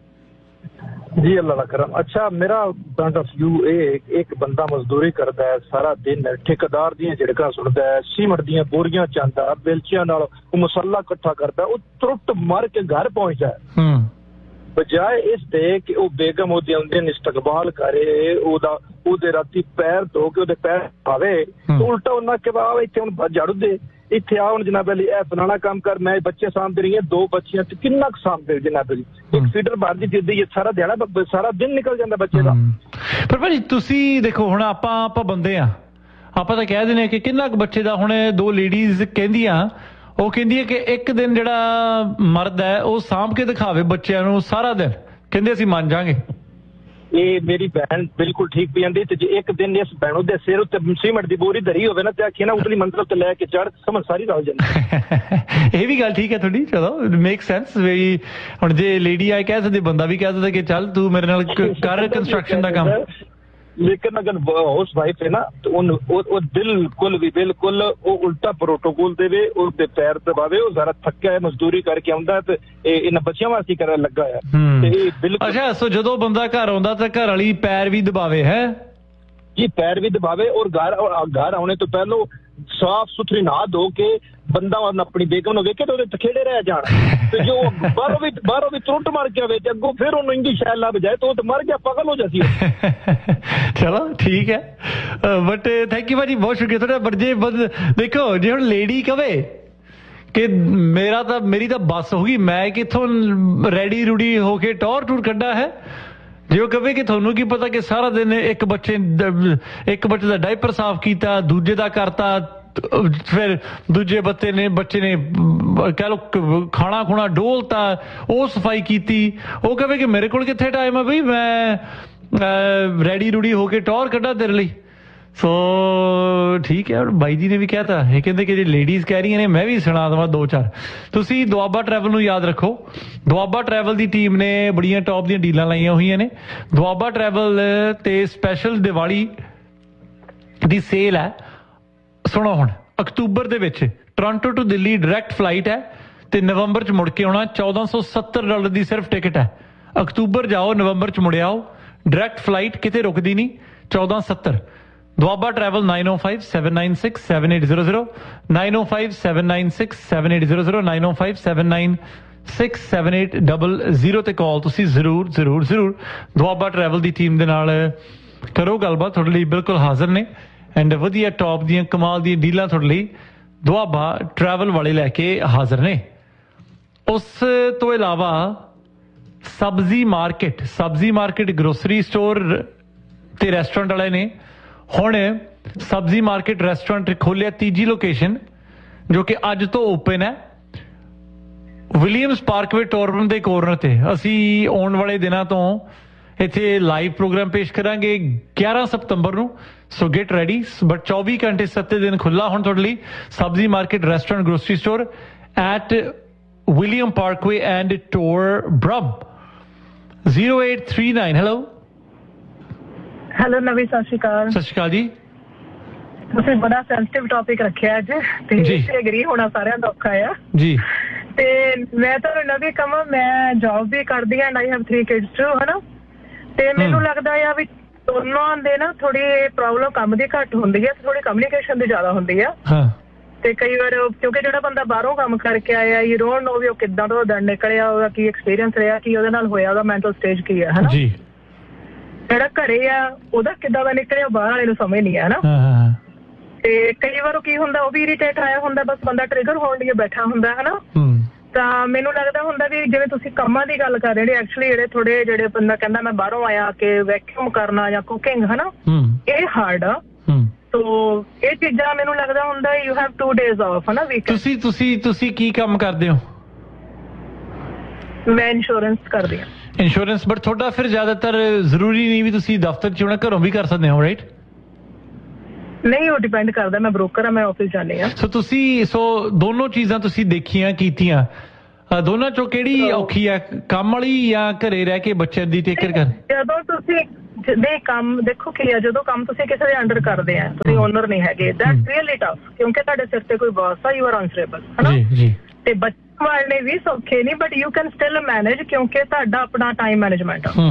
जी अल्लाह का करम। अच्छा मेरा पॉइंट ऑफ व्यू ਇਹ ਇੱਕ ਬੰਦਾ ਮਜ਼ਦੂਰੀ ਕਰਦਾ ਹੈ ਸਾਰਾ ਦਿਨ ਠੇਕੇਦਾਰ ਦੀਆਂ ਝਿੜਕਾਂ ਸੁਣਦਾ ਹੈ ਸੀਮਟ ਦੀਆਂ ਬੋਰੀਆਂ ਚਾਂਦਾ ਬੇਲਚਿਆਂ ਨਾਲ ਉਹ ਮਸਾਲਾ ਇਕੱਠਾ ਕਰਦਾ ਉਹ ਟੁੱਟ ਮਰ ਕੇ ਘਰ ਪਹੁੰਚਦਾ ਹੈ ਬਜਾਏ ਇਸ ਦੇ ਕਿ ਉਹ ਬੇਗਮ ਉਹਦੇ ਆਉਂਦੇ ਨੇ ਇਸਤਕਬਾਲ ਕਰੇ ਉਹਦਾ ਉਹਦੇ ਰਾਤੀ ਪੈਰ ਧੋ ਕੇ ਉਹਦੇ ਪੈਰ ਪਾਵੇ ਤੇ ਉਲਟਾ ਉਹਨਾਂ ਕੇ ਬਾਅਦ ਇੱਥੇ ਹੁਣ ਝਾੜੂ ਦੇ ਇੱਥੇ ਆ ਹੁਣ ਜਨਾਬ ਅਲੀ ਇਹ ਫਲਾਣਾ ਕੰਮ ਕਰ ਮੈਂ ਬੱਚੇ ਸਾਂਭਦੇ ਰਹੀ ਦੋ ਬੱਚੀਆਂ ਤੇ ਕਿੰਨਾ ਕੁ ਸਾਂਭਦੇ ਜਨਾਬ ਅਲੀ ਇੱਕ ਫੀਡਰ ਬਾਹਰ ਦੀ ਜਿੱਦੀ ਸਾਰਾ ਦਿਹਾੜਾ ਸਾਰਾ ਦਿਨ ਨਿਕਲ ਜਾਂਦਾ ਬੱਚੇ ਦਾ। ਪਰ ਭਾਜੀ ਤੁਸੀਂ ਦੇਖੋ ਹੁਣ ਆਪਾਂ ਆਪਾਂ ਬੰਦੇ ਆ ਆਪਾਂ ਤਾਂ ਕਹਿ ਦਿੰਦੇ ਕਿ ਕਿੰਨਾ ਕੁ ਬੱਚੇ ਦਾ ਹੁਣ ਦੋ ਲੇਡੀਜ਼ ਕਹਿੰਦੀਆਂ ਉਹ ਕਹਿੰਦੀ ਹੈ ਕਿ ਇੱਕ ਦਿਨ ਜਿਹੜਾ ਮਰਦ ਹੈ ਉਹ ਸਾਂਭ ਕੇ ਦਿਖਾਵੇ ਬੱਚਿਆਂ ਨੂੰ ਸਾਰਾ ਦਿਨ ਕਹਿੰਦੇ ਅਸੀਂ ਮੰਨ ਜਾਾਂਗੇ। ਇਹ ਮੇਰੀ ਭੈਣ ਬਿਲਕੁਲ ਠੀਕ ਪਈ ਜਾਂਦੀ ਤੇ ਜੇ ਇੱਕ ਦਿਨ ਇਸ ਭੈਣ ਉਹਦੇ ਸਿਰ ਉੱਤੇ ਸੀਮਟ ਦੀ ਬੋਰੀ ਧਰੀ ਹੋਵੇ ਨਾ ਤੇ ਆਖੀ ਨਾ ਉਤਲੀ ਮੰਜ਼ਲ ਤੇ ਲੈ ਕੇ ਚੜ ਸਮਝ ਸਾਰੀ ਰਲ ਜਾਂਦੀ। ਇਹ ਵੀ ਗੱਲ ਠੀਕ ਹੈ ਤੁਹਾਡੀ, ਚਲੋ ਮੇਕ ਸੈਂਸ ਵੀ ਹੁਣ ਜੇ ਲੇਡੀ ਆਏ ਕਹਿ ਸਕਦੇ ਬੰਦਾ ਵੀ ਕਹਿ ਸਕਦਾ ਕਿ ਚੱਲ ਤੂੰ ਮੇਰੇ ਨਾਲ ਕਰ ਕੰਸਟਰਕਸ਼ਨ ਦਾ ਕੰਮ। ਲੇਕਿਨ ਅਗਰ ਹਾਊਸ ਵਾਈਫ ਹੈ ਨਾ ਤੇ ਉਹਨੂੰ ਉਹ ਬਿਲਕੁਲ ਵੀ ਬਿਲਕੁਲ ਉਹ ਉਲਟਾ ਪ੍ਰੋਟੋਕੋਲ ਦੇਵੇ ਉਹਦੇ ਪੈਰ ਦਬਾਵੇ ਉਹ ਜ਼ਰਾ ਥੱਕਿਆ ਹੈ ਮਜ਼ਦੂਰੀ ਕਰਕੇ ਆਉਂਦਾ ਤੇ ਇਹਨਾਂ ਬੱਚਿਆਂ ਵਾਸਤੇ ਕਰਨ ਲੱਗਾ ਹੈ ਤੇ ਇਹ ਬਿਲਕੁਲ। ਅੱਛਾ ਸੋ ਜਦੋਂ ਬੰਦਾ ਘਰ ਆਉਂਦਾ ਤਾਂ ਘਰ ਵਾਲੀ ਪੈਰ ਵੀ ਦਬਾਵੇ ਹੈ ਜੀ ਪੈਰ ਵੀ ਦਬਾਵੇ ਔਰ ਘਰ ਘਰ ਆਉਣੇ ਤੋਂ ਪਹਿਲਾਂ ਸਾਫ ਸੁਥਰੀ ਨਹਾ ਧੋ ਕੇ ਬੰਦਾ ਆਪਣੀ ਬੇਗਮ ਨੂੰ ਵੇਖੇ ਤੇ ਉਹਦੇ ਤਖੇੜੇ ਰਹਿ ਜਾਣ ਤੇ ਜੋ ਬਾਹਰੋਂ ਵੀ ਬਾਹਰੋਂ ਵੀ ਤੁਰਟ ਮਾਰ ਕੇ ਆਵੇ ਤੇ ਅੱਗੋਂ ਫਿਰ ਉਹਨੂੰ ਇੰਗੀ ਸ਼ੈਲ ਲੱਭ ਜਾਏ ਤੇ ਉਹ ਤੇ ਮਰ ਗਿਆ ਪਾਗਲ ਹੋ ਜਾਂਦੀ ਹੈ। ਚਲੋ ਠੀਕ ਹੈ ਬਟ ਥੈਂਕ ਯੂ ਭਾਜੀ ਬਹੁਤ ਸ਼ੁਕਰੀਆ ਤੁਹਾਡਾ। ਪਰ ਜੇ ਦੇਖੋ ਜੇ ਹੁਣ ਲੇਡੀ ਕਵੇ ਕਿ ਮੇਰਾ ਤਾਂ ਮੇਰੀ ਤਾਂ ਬੱਸ ਹੋ ਗਈ ਮੈਂ ਕਿੱਥੋਂ ਰੈਡੀ ਰੂਡੀ ਹੋ ਕੇ ਟੌਰ ਟੂਰ ਕੱਢਾ ਹੈ। ਜੇ ਉਹ ਕਵੇ ਕਿ ਤੁਹਾਨੂੰ ਕੀ ਪਤਾ ਕਿ ਸਾਰਾ ਦਿਨ ਇੱਕ ਬੱਚੇ ਇੱਕ ਬੱਚੇ ਦਾ ਡਾਈਪਰ ਸਾਫ਼ ਕੀਤਾ ਦੂਜੇ ਦਾ ਕਰਤਾ ਫਿਰ ਦੂਜੇ ਬੱਚੇ ਨੇ ਬੱਚੇ ਨੇ ਕਹਿ ਲਓ ਖਾਣਾ ਖੁਣਾ ਡੋਲਤਾ ਉਹ ਸਫਾਈ ਕੀਤੀ ਉਹ ਕਹੇ ਕਿ ਮੇਰੇ ਕੋਲ ਕਿੱਥੇ ਟਾਈਮ ਹੈ ਬਈ ਮੈਂ ਰੈਡੀ ਰੂਡੀ ਹੋ ਕੇ ਟੌਰ ਕੱਢਾ ਤੇਰੇ ਲਈ। ਸੋ ਠੀਕ ਹੈ ਬਾਈ ਜੀ ਨੇ ਵੀ ਕਹਿਤਾ ਇਹ ਕਹਿੰਦੇ ਕਿ ਜੇ ਲੇਡੀਜ਼ ਕਹਿ ਰਹੀਆਂ ਨੇ ਮੈਂ ਵੀ ਸੁਣਾ ਦੇਵਾਂ ਦੋ ਚਾਰ। ਤੁਸੀਂ ਦੁਆਬਾ ਟਰੈਵਲ ਨੂੰ ਯਾਦ ਰੱਖੋ ਦੁਆਬਾ ਟਰੈਵਲ ਦੀ ਟੀਮ ਨੇ ਬੜੀਆਂ ਟੌਪ ਦੀਆਂ ਡੀਲਾਂ ਲਾਈਆਂ ਹੋਈਆਂ ਨੇ। ਦੁਆਬਾ ਟਰੈਵਲ ਤੇ ਸਪੈਸ਼ਲ ਦੀਵਾਲੀ ਦੀ ਸੇਲ ਹੈ। ਸੁਣੋ ਹੁਣ ਅਕਤੂਬਰ ਦੇ ਵਿੱਚ Toronto to Delhi direct flight ਹੈ ਤੇ ਨਵੰਬਰ ਚ ਮੁੜ ਕੇ ਆਉਣਾ ਚੌਦਾਂ ਸੌ ਸੱਤਰ ਡਾਲਰ ਦੀ ਸਿਰਫ ਟਿਕਟ ਹੈ। ਅਕਤੂਬਰ ਜਾਓ ਨਵੰਬਰ ਚ ਮੁੜ ਆਓ ਡਾਇਰੈਕਟ ਫਲਾਈਟ ਕਿਤੇ ਰੁਕਦੀ ਨਹੀਂ ਚੌਦਾਂ ਸੱਤਰ। ਦੁਆਬਾ ਟਰੈਵਲ ਨਾइन ओ five seven nine six seven eight zero zero nine ओ five seven nine six seven eight zero zero nine ओ five seven nine six seven eight double zero ਤੇ ਕਾਲ ਤੁਸੀਂ ਜ਼ਰੂਰ ਜ਼ਰੂਰ ਜ਼ਰੂਰ ਦੁਆਬਾ ਟਰੈਵਲ ਦੀ ਟੀਮ ਦੇ ਨਾਲ ਕਰੋ ਗੱਲਬਾਤ ਤੁਹਾਡੇ ਲਈ ਬਿਲਕੁਲ ਹਾਜ਼ਰ ਨੇ ਐਂਡ ਵਧੀਆ ਟੌਪ ਦੀਆਂ ਕਮਾਲ ਦੀਆਂ ਡੀਲਾਂ ਤੁਹਾਡੇ ਲਈ ਦੁਆਬਾ ਟਰੈਵਲ ਵਾਲੇ ਲੈ ਕੇ ਹਾਜ਼ਰ ਨੇ। ਉਸ ਤੋਂ ਇਲਾਵਾ ਸਬਜ਼ੀ ਮਾਰਕੀਟ ਸਬਜ਼ੀ ਮਾਰਕੀਟ ਗਰੋਸਰੀ ਸਟੋਰ ਤੇ ਰੈਸਟੋਰੈਂਟ ਵਾਲੇ ਨੇ ਹੁਣ ਸਬਜ਼ੀ ਮਾਰਕੀਟ ਰੈਸਟੋਰੈਂਟ ਖੋਲਿਆ ਤੀਜੀ ਲੋਕੇਸ਼ਨ ਜੋ ਕਿ ਅੱਜ ਤੋਂ ਓਪਨ ਹੈ ਵਿਲੀਅਮਸ ਪਾਰਕਵੇ ਟੋਰਬਨ ਦੇ ਕੋਰਨਰ ਤੇ। ਅਸੀਂ ਆਉਣ ਵਾਲੇ ਦਿਨਾਂ ਤੋਂ ਇੱਥੇ ਲਾਈਵ ਪ੍ਰੋਗਰਾਮ ਪੇਸ਼ ਕਰਾਂਗੇ ਗਿਆਰਾਂ ਸਤੰਬਰ ਨੂੰ ਸੋ ਗੈਟ ਰੈਡੀ ਬਟ ਚੌਵੀ ਘੰਟੇ ਸੱਤੇ ਦਿਨ ਖੁੱਲਾ ਹੁਣ ਤੁਹਾਡੇ ਲਈ ਸਬਜ਼ੀ market restaurant grocery store at William Parkway and ਟੋਰਬਨ zero eight three ਨਾइन। Hello hello ਨਵੀ ਸਤਿ ਸ਼੍ਰੀ ਅਕਾਲ। ਸਤਿ ਸ਼੍ਰੀ ਅਕਾਲ ਜੀ। ਤੁਸੀਂ ਬੜਾ ਸੈਂਸਿਟਿਵ ਟੌਪਿਕ ਰੱਖਿਆ ਅੱਜ ਤੇ ਐਗਰੀ ਹੋਣਾ ਸਾਰਿਆਂ ਦਾ ਔਖਾ ਆ ਜੀ। ਤੇ ਮੈਂ ਤੁਹਾਨੂੰ ਨਵੀਂ ਕਹਾਂ ਮੈਂ ਜੌਬ ਵੀ ਕਰਦੀ ਹਾਂ and I have three kids to ਹਨਾ ਤੇ ਮੈਨੂੰ ਲੱਗਦਾ ਆ ਵੀ ਦੋਨਾਂ ਦੇ ਨਾ ਥੋੜੀ ਪ੍ਰੋਬਲਮ ਕੰਮ ਦੀ ਘੱਟ ਹੁੰਦੀ ਹੈ ਥੋੜੀ ਕਮਿਊਨੀਕੇਸ਼ਨ ਦੀ ਜ਼ਿਆਦਾ ਹੁੰਦੀ ਆ ਤੇ ਕਈ ਵਾਰ ਕਿਉਂਕਿ ਜਿਹੜਾ ਬੰਦਾ ਬਾਹਰੋਂ ਕੰਮ ਕਰਕੇ ਆਇਆ ਯੂ ਡੋਨਟ ਨੋ ਵੀ ਉਹ ਕਿੱਦਾਂ ਤੋਂ ਦਿਨ ਨਿਕਲਿਆ ਉਹਦਾ ਕੀ ਐਕਸਪੀਰੀਅੰਸ ਰਿਹਾ ਕੀ ਉਹਦੇ ਨਾਲ ਹੋਇਆ ਉਹਦਾ ਮੈਂਟਲ ਸਟੇਜ ਕੀ ਹੈ ਹਨਾ ਜਿਹੜਾ ਘਰੇ ਆ ਉਹਦਾ ਕਿੱਦਾਂ ਦਾ ਨਿਕਲਿਆ ਬਾਹਰ ਵਾਲੇ ਨੂੰ ਸਮਝ ਨਹੀਂ ਆ ਹਨਾ ਤੇ ਕਈ ਵਾਰ ਉਹ ਕੀ ਹੁੰਦਾ ਉਹ ਵੀ ਇਰੀਟੇਟ ਆਇਆ ਹੁੰਦਾ ਬਸ ਬੰਦਾ ਟ੍ਰਿਗਰ ਹੋਣ ਲਈ ਬੈਠਾ ਹੁੰਦਾ ਹਨਾ ਤਾਂ ਮੈਨੂੰ ਲੱਗਦਾ ਹੁੰਦਾ ਵੀ ਜਿਵੇਂ ਤੁਸੀਂ ਕੰਮਾਂ ਦੀ ਗੱਲ ਕਰ ਰਹੇ ਨੇ ਐਕਚੁਅਲੀ ਜਿਹੜੇ ਥੋੜੇ ਜਿਹੜੇ ਬੰਦਾ ਕਹਿੰਦਾ ਮੈਂ ਬਾਹਰੋਂ ਆਇਆ ਕਿ ਵੈਕਿਊਮ ਕਰਨਾ ਜਾਂ ਕੁਕਿੰਗ ਹਨਾ ਇਹ ਹਾਰਡ ਆ ਤੋ ਇਹ ਚੀਜ਼ਾਂ ਮੈਨੂੰ ਲੱਗਦਾ ਹੁੰਦਾ you have two days of ਹਨਾ ਵੀਕ। ਤੁਸੀਂ ਤੁਸੀਂ ਤੁਸੀਂ ਕੀ ਕੰਮ ਕਰਦੇ ਹੋ? ਮੈਂ ਇੰਸ਼ੋਰੈਂਸ ਕਰਦੀ ਹਾਂ। ਇੰਸ਼ੋਰੈਂਸ ਬਟ ਤੁਹਾਡਾ ਫਿਰ ਜ਼ਿਆਦਾਤਰ ਜ਼ਰੂਰੀ ਨਹੀਂ ਵੀ ਤੁਸੀਂ ਦਫ਼ਤਰ 'ਚ ਹੋਣਾ ਘਰੋਂ ਵੀ ਕਰ ਸਕਦੇ ਹੋ ਰਾਈਟ? ਨਹੀਂ ਉਹ ਡਿਪੈਂਡ ਕਰਦਾ ਮੈਂ ਬ੍ਰੋਕਰ ਆ ਮੈਂ ਆਫਿਸ ਜਾਂਦੀ ਆ। ਸੋ ਤੁਸੀਂ ਸੋ ਦੋਨੋਂ ਚੀਜ਼ਾਂ ਤੁਸੀਂ ਦੇਖੀਆਂ ਕੀਤੀਆਂ ਦੋਨਾਂ ਚੋਂ ਕਿਹੜੀ ਔਖੀ ਆ ਕੰਮ ਵਾਲੀ ਜਾਂ ਘਰੇ ਰਹਿ ਕੇ ਬੱਚਿਆਂ ਦੀ ਟੇਕਰ ਕਰ? ਜਦੋਂ ਤੁਸੀਂ ਦੇ ਕੰਮ ਦੇਖੋ ਕੀ ਆ, ਜਦੋਂ ਕੰਮ ਤੁਸੀਂ ਕਿਸੇ ਦੇ ਅੰਡਰ ਕਰਦੇ ਆ, ਤੁਸੀਂ ਓਨਰ ਨਹੀਂ ਹੈਗੇ, ਦੈਟਸ ਰੀਅਲੀ ਟਫ, ਕਿਉਂਕਿ ਤੁਹਾਡੇ ਸਿਰ ਤੇ ਕੋਈ ਬਾਸ ਆ, ਯੂ ਆਰ ਆਨਸਰੇਬਲ, ਹਨਾ ਜੀ। ਤੇ ਬੱਚੇ ਵਾਲੇ ਵੀ ਸੌਖੇ ਨਹੀਂ, but you can still manage, ਕਿਉਂਕਿ ਤੁਹਾਡਾ ਆਪਣਾ ਟਾਈਮ ਮੈਨੇਜਮੈਂਟ ਆ।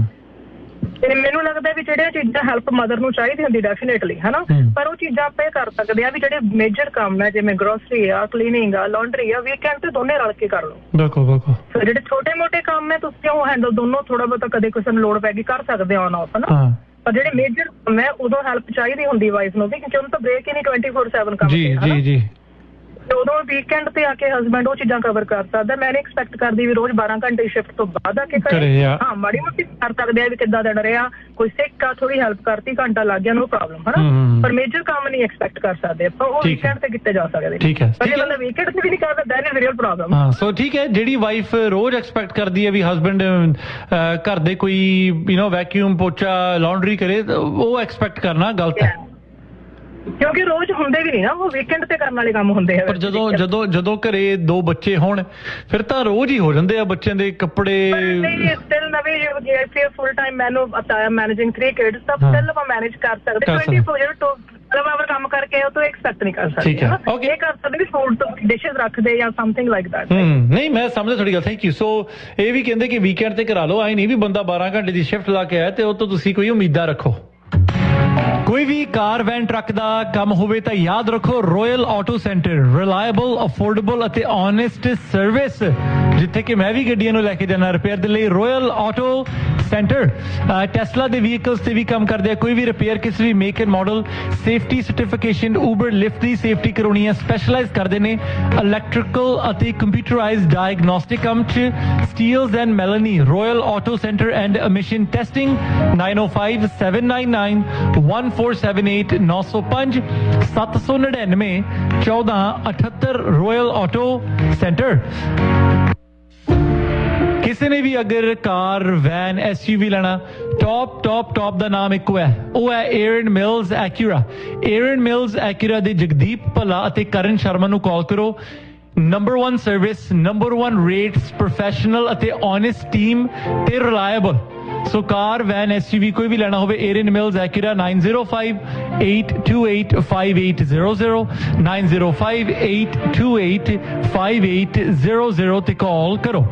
ਤੇ ਮੈਨੂੰ ਲੱਗਦਾ ਵੀ ਜਿਹੜੀਆਂ ਚੀਜ਼ਾਂ ਹੈਲਪ ਮਦਰ ਨੂੰ ਚਾਹੀਦੀ ਹੁੰਦੀ ਡੈਫੀਨੇਟਲੀ, ਹਨਾ, ਪਰ ਉਹ ਚੀਜ਼ਾਂ ਆਪਾਂ ਇਹ ਕਰ ਸਕਦੇ ਆ ਵੀ ਜਿਹੜੇ ਮੇਜਰ ਕੰਮ ਹੈ, ਜਿਵੇਂ ਗਰੋਸਰੀ ਆ, ਕਲੀਨਿੰਗ ਆ, ਲਾਂਡਰੀ ਆ, ਵੀਕਐਂਡ ਤੇ ਦੋਨੇ ਰਲ ਕੇ ਕਰ ਲਓ। ਬਿਲਕੁਲ ਬਿਲਕੁਲ। ਜਿਹੜੇ ਛੋਟੇ ਮੋਟੇ ਕੰਮ ਹੈ ਤੁਸੀਂ ਉਹ ਹੈਂਡਲ ਦੋਨੋਂ ਥੋੜਾ ਬਹੁਤਾ ਕਦੇ ਕਿਸੇ ਨੂੰ ਲੋੜ ਪੈ ਗਈ ਕਰ ਸਕਦੇ ਹੋ ਔਨ ਆਫ, ਹਨਾ, ਪਰ ਜਿਹੜੇ ਮੇਜਰ ਕੰਮ ਹੈ ਉਦੋਂ ਹੈਲਪ ਚਾਹੀਦੀ ਹੁੰਦੀ ਵਾਈਫ ਨੂੰ ਵੀ, ਕਿਉਂਕਿ ਉਹਨੂੰ ਤਾਂ ਬ੍ਰੇਕ ਹੀ ਨਹੀਂ ਟਵੈਂਟੀ ਫੋਰ ਸੈਵਨ ਕੰਮ ਤੇ, ਹਨਾ। ਤੇ ਉਦੋਂ ਵੀਕਐਂਡ ਤੇ ਆ ਕੇ ਹਸਬੈਂਡ ਉਹ ਚੀਜ਼ਾਂ ਕਵਰ ਕਰ ਸਕਦਾ। ਮੈਂ ਨਹੀਂ ਐਕਸਪੈਕਟ ਕਰਦੀ ਵੀ ਰੋਜ਼ ਬਾਰਾਂ ਘੰਟੇ ਸ਼ਿਫਟ ਤੋਂ ਬਾਅਦ ਆ ਕੇ ਕਰੇ, ਹਾਂ ਮਾੜੀ ਮੋਟੀ ਕਰ ਸਕਦੇ ਆ ਵੀ ਕਿੱਦਾਂ ਦਿਨ ਰਿਹਾ, ਕੋਈ ਸਿੱਕ ਆ, ਥੋੜੀ ਹੈਲਪ ਕਰਤੀ, ਘੰਟਾ ਲੱਗ ਗਿਆ, ਨੋ ਪ੍ਰੋਬਲਮ, ਹਨਾ, ਪਰ ਮੇਜਰ ਕੰਮ ਨਹੀਂ ਐਕਸਪੈਕਟ ਕਰ ਸਕਦੇ ਆਪਾਂ, ਉਹ ਵੀਕਐਂਡ ਤੇ ਕੀਤੇ ਜਾ ਸਕਦੇ। ਠੀਕ ਹੈ, ਪਰ ਜੇ ਬੰਦਾ ਵੀਕਐਂਡ ਤੇ ਵੀ ਨਹੀਂ ਕਰਦਾ ਦੈਨ ਇਜ਼ ਰੀਅਲ ਪ੍ਰੋਬਲਮ। ਹਾਂ, ਸੋ ਠੀਕ ਹੈ, ਜਿਹੜੀ ਵਾਈਫ ਰੋਜ਼ ਐਕਸਪੈਕਟ ਕਰਦੀ ਹੈ ਵੀ ਹਸਬੈਂਡ ਘਰ ਦੇ ਕੋਈ ਯੂ ਨੋ ਵੈਕਿਊਮ, ਪੋਚਾ, ਲਾਂਡਰੀ ਕਰੇ, ਉਹ ਐਕਸਪੈਕਟ ਕਰਨਾ ਗਲਤ ਹੈ, ਕਿਉਂਕਿ ਰੋਜ਼ ਹੁੰਦੇ ਵੀ ਨਹੀਂ ਨਾ, ਉਹ ਵੀਕਐਂਡ ਤੇ ਕਰਨ ਵਾਲੇ ਕੰਮ ਹੁੰਦੇ ਆ। ਪਰ ਜਦੋਂ ਜਦੋਂ ਜਦੋਂ ਘਰੇ ਦੋ ਬੱਚੇ ਹੋਣ ਫਿਰ ਤਾਂ ਰੋਜ਼ ਹੀ ਹੋ ਜਾਂਦੇ ਆ ਬੱਚਿਆਂ ਦੇ ਕੱਪੜੇ। ਸਟਿਲ ਨਵੇਂ ਜੇ ਫੁੱਲ ਟਾਈਮ ਮੈਨੂੰ ਆਇਆ ਮੈਨੇਜਿੰਗ ਥ੍ਰੀ ਕਿਡਸ, ਤਾਂ ਸਟਿਲ ਆਪਾਂ ਮੈਨੇਜ ਕਰ ਸਕਦੇ ਟਵੈਂਟੀ ਫੋਰ ਮਤਲਬ ਆਵਰ ਕੰਮ ਕਰਕੇ ਉਹ ਤੋਂ ਐਕਸਪੈਕਟ ਨਹੀਂ ਕਰ ਸਕਦੇ, ਇਹ ਕਰ ਸਕਦੇ ਵੀ ਫੂਡ ਡਿਸ਼ਸ ਰੱਖਦੇ ਜਾਂ ਸਮਥਿੰਗ ਲਾਈਕ ਦੈਟ। ਨਹੀਂ, ਮੈਂ ਸਮਝਦਾ ਤੁਹਾਡੀ ਗੱਲ, ਥੈਂਕ ਯੂ। ਸੋ ਇਹ ਵੀ ਕਹਿੰਦੇ ਕਿ ਵੀਕਐਂਡ ਤੇ ਕਰਾ ਲਓ, ਆਈ ਨਹੀਂ ਵੀ ਬੰਦਾ ਬਾਰਾਂ ਘੰਟੇ ਦੀ ਸ਼ਿਫਟ ਲਾ ਕੇ ਆਇਆ ਤੇ ਉਹ ਤੋਂ ਤੁਸੀਂ ਕੋਈ ਉਮੀਦਾਂ ਰੱਖੋ। ਕੋਈ ਵੀ ਕਾਰ ਵੈਨ ਟਰੱਕ ਦਾ ਕੰਮ ਹੋਵੇ ਤਾਂ ਯਾਦ ਰੱਖੋ royal auto centre, reliable, affordable ਅਤੇ ਓਨੈਸਟ ਸਰਵਿਸ, ਜਿੱਥੇ ਕਿ ਮੈਂ ਵੀ ਗੱਡੀਆਂ ਨੂੰ ਲੈ ਕੇ ਜਾਣਾ ਰਿਪੇਅਰ ਦੇ ਲਈ। ਰੋਇਲ ਆਟੋ ਸੈਂਟਰ ਟੈਸਲਾ ਦੇ ਵਹੀਕਲਸ ਤੇ ਵੀ ਕੰਮ ਕਰਦੇ ਆ, ਕੋਈ ਵੀ ਰਿਪੇਅਰ ਕਿਸੇ ਵੀ make and model, safety certification, Uber lift the safety ਕਰਾਉਣੀ ਹੈ, ਸਪੈਸ਼ਲਾਈਜ਼ ਕਰਦੇ ਨੇ ਇਲੈਕਟ੍ਰੀਕਲ ਅਤੇ ਕੰਪਿਊਟਰਾਈਜ਼ਡ ਡਾਇਗਨੋਸਟਿਕ ਕੰਮ 'ਚ। Steeles and ਮੈਲਨੀ, royal auto centre and emission testing, nine O five seven nine nine one four seven eight ਨੌ ਸੌ ਪੰਜ ਸੱਤ ਸੌ ਨੜਿਨਵੇਂ ਚੌਦਾਂ ਅਠੱਤਰ ਰੋਇਲ ਆਟੋ ਸੈਂਟਰ। ਕਿਸੇ ਨੇ ਵੀ ਅਗਰ ਕਾਰ, ਵੈਨ, ਐਸਯੂਵੀ ਲੈਣਾ, ਟੌਪ ਟੌਪ ਟੌਪ ਦਾ ਨਾਮ ਇੱਕੋ ਹੈ, ਉਹ ਹੈ ਏਰਨ ਮਿਲਸ ਐਕਿਊਰਾ। ਏਰਨ ਮਿਲਸ ਐਕਿਊਰਾ ਦੇ ਜਗਦੀਪ ਭੱਲਾ ਅਤੇ ਕਰਨ ਸ਼ਰਮਾ ਨੂੰ ਕਾਲ ਕਰੋ। Number one service, number one rates, professional ਅਤੇ ਓਨੈਸਟ ਟੀਮ ਤੇ ਰਿਲਾਇਬਲ। ਸੋ ਕਾਰ, ਵੈਨ, ਐਸਯੂਵੀ ਕੋਈ ਵੀ ਲੈਣਾ ਹੋਵੇ, ਏਰਨ mills ਐਕਿਊਰਾ, nine zero five eight two eight five eight zero zero, nine zero five eight two eight five eight zero zero ਤੇ ਕਾਲ ਕਰੋ।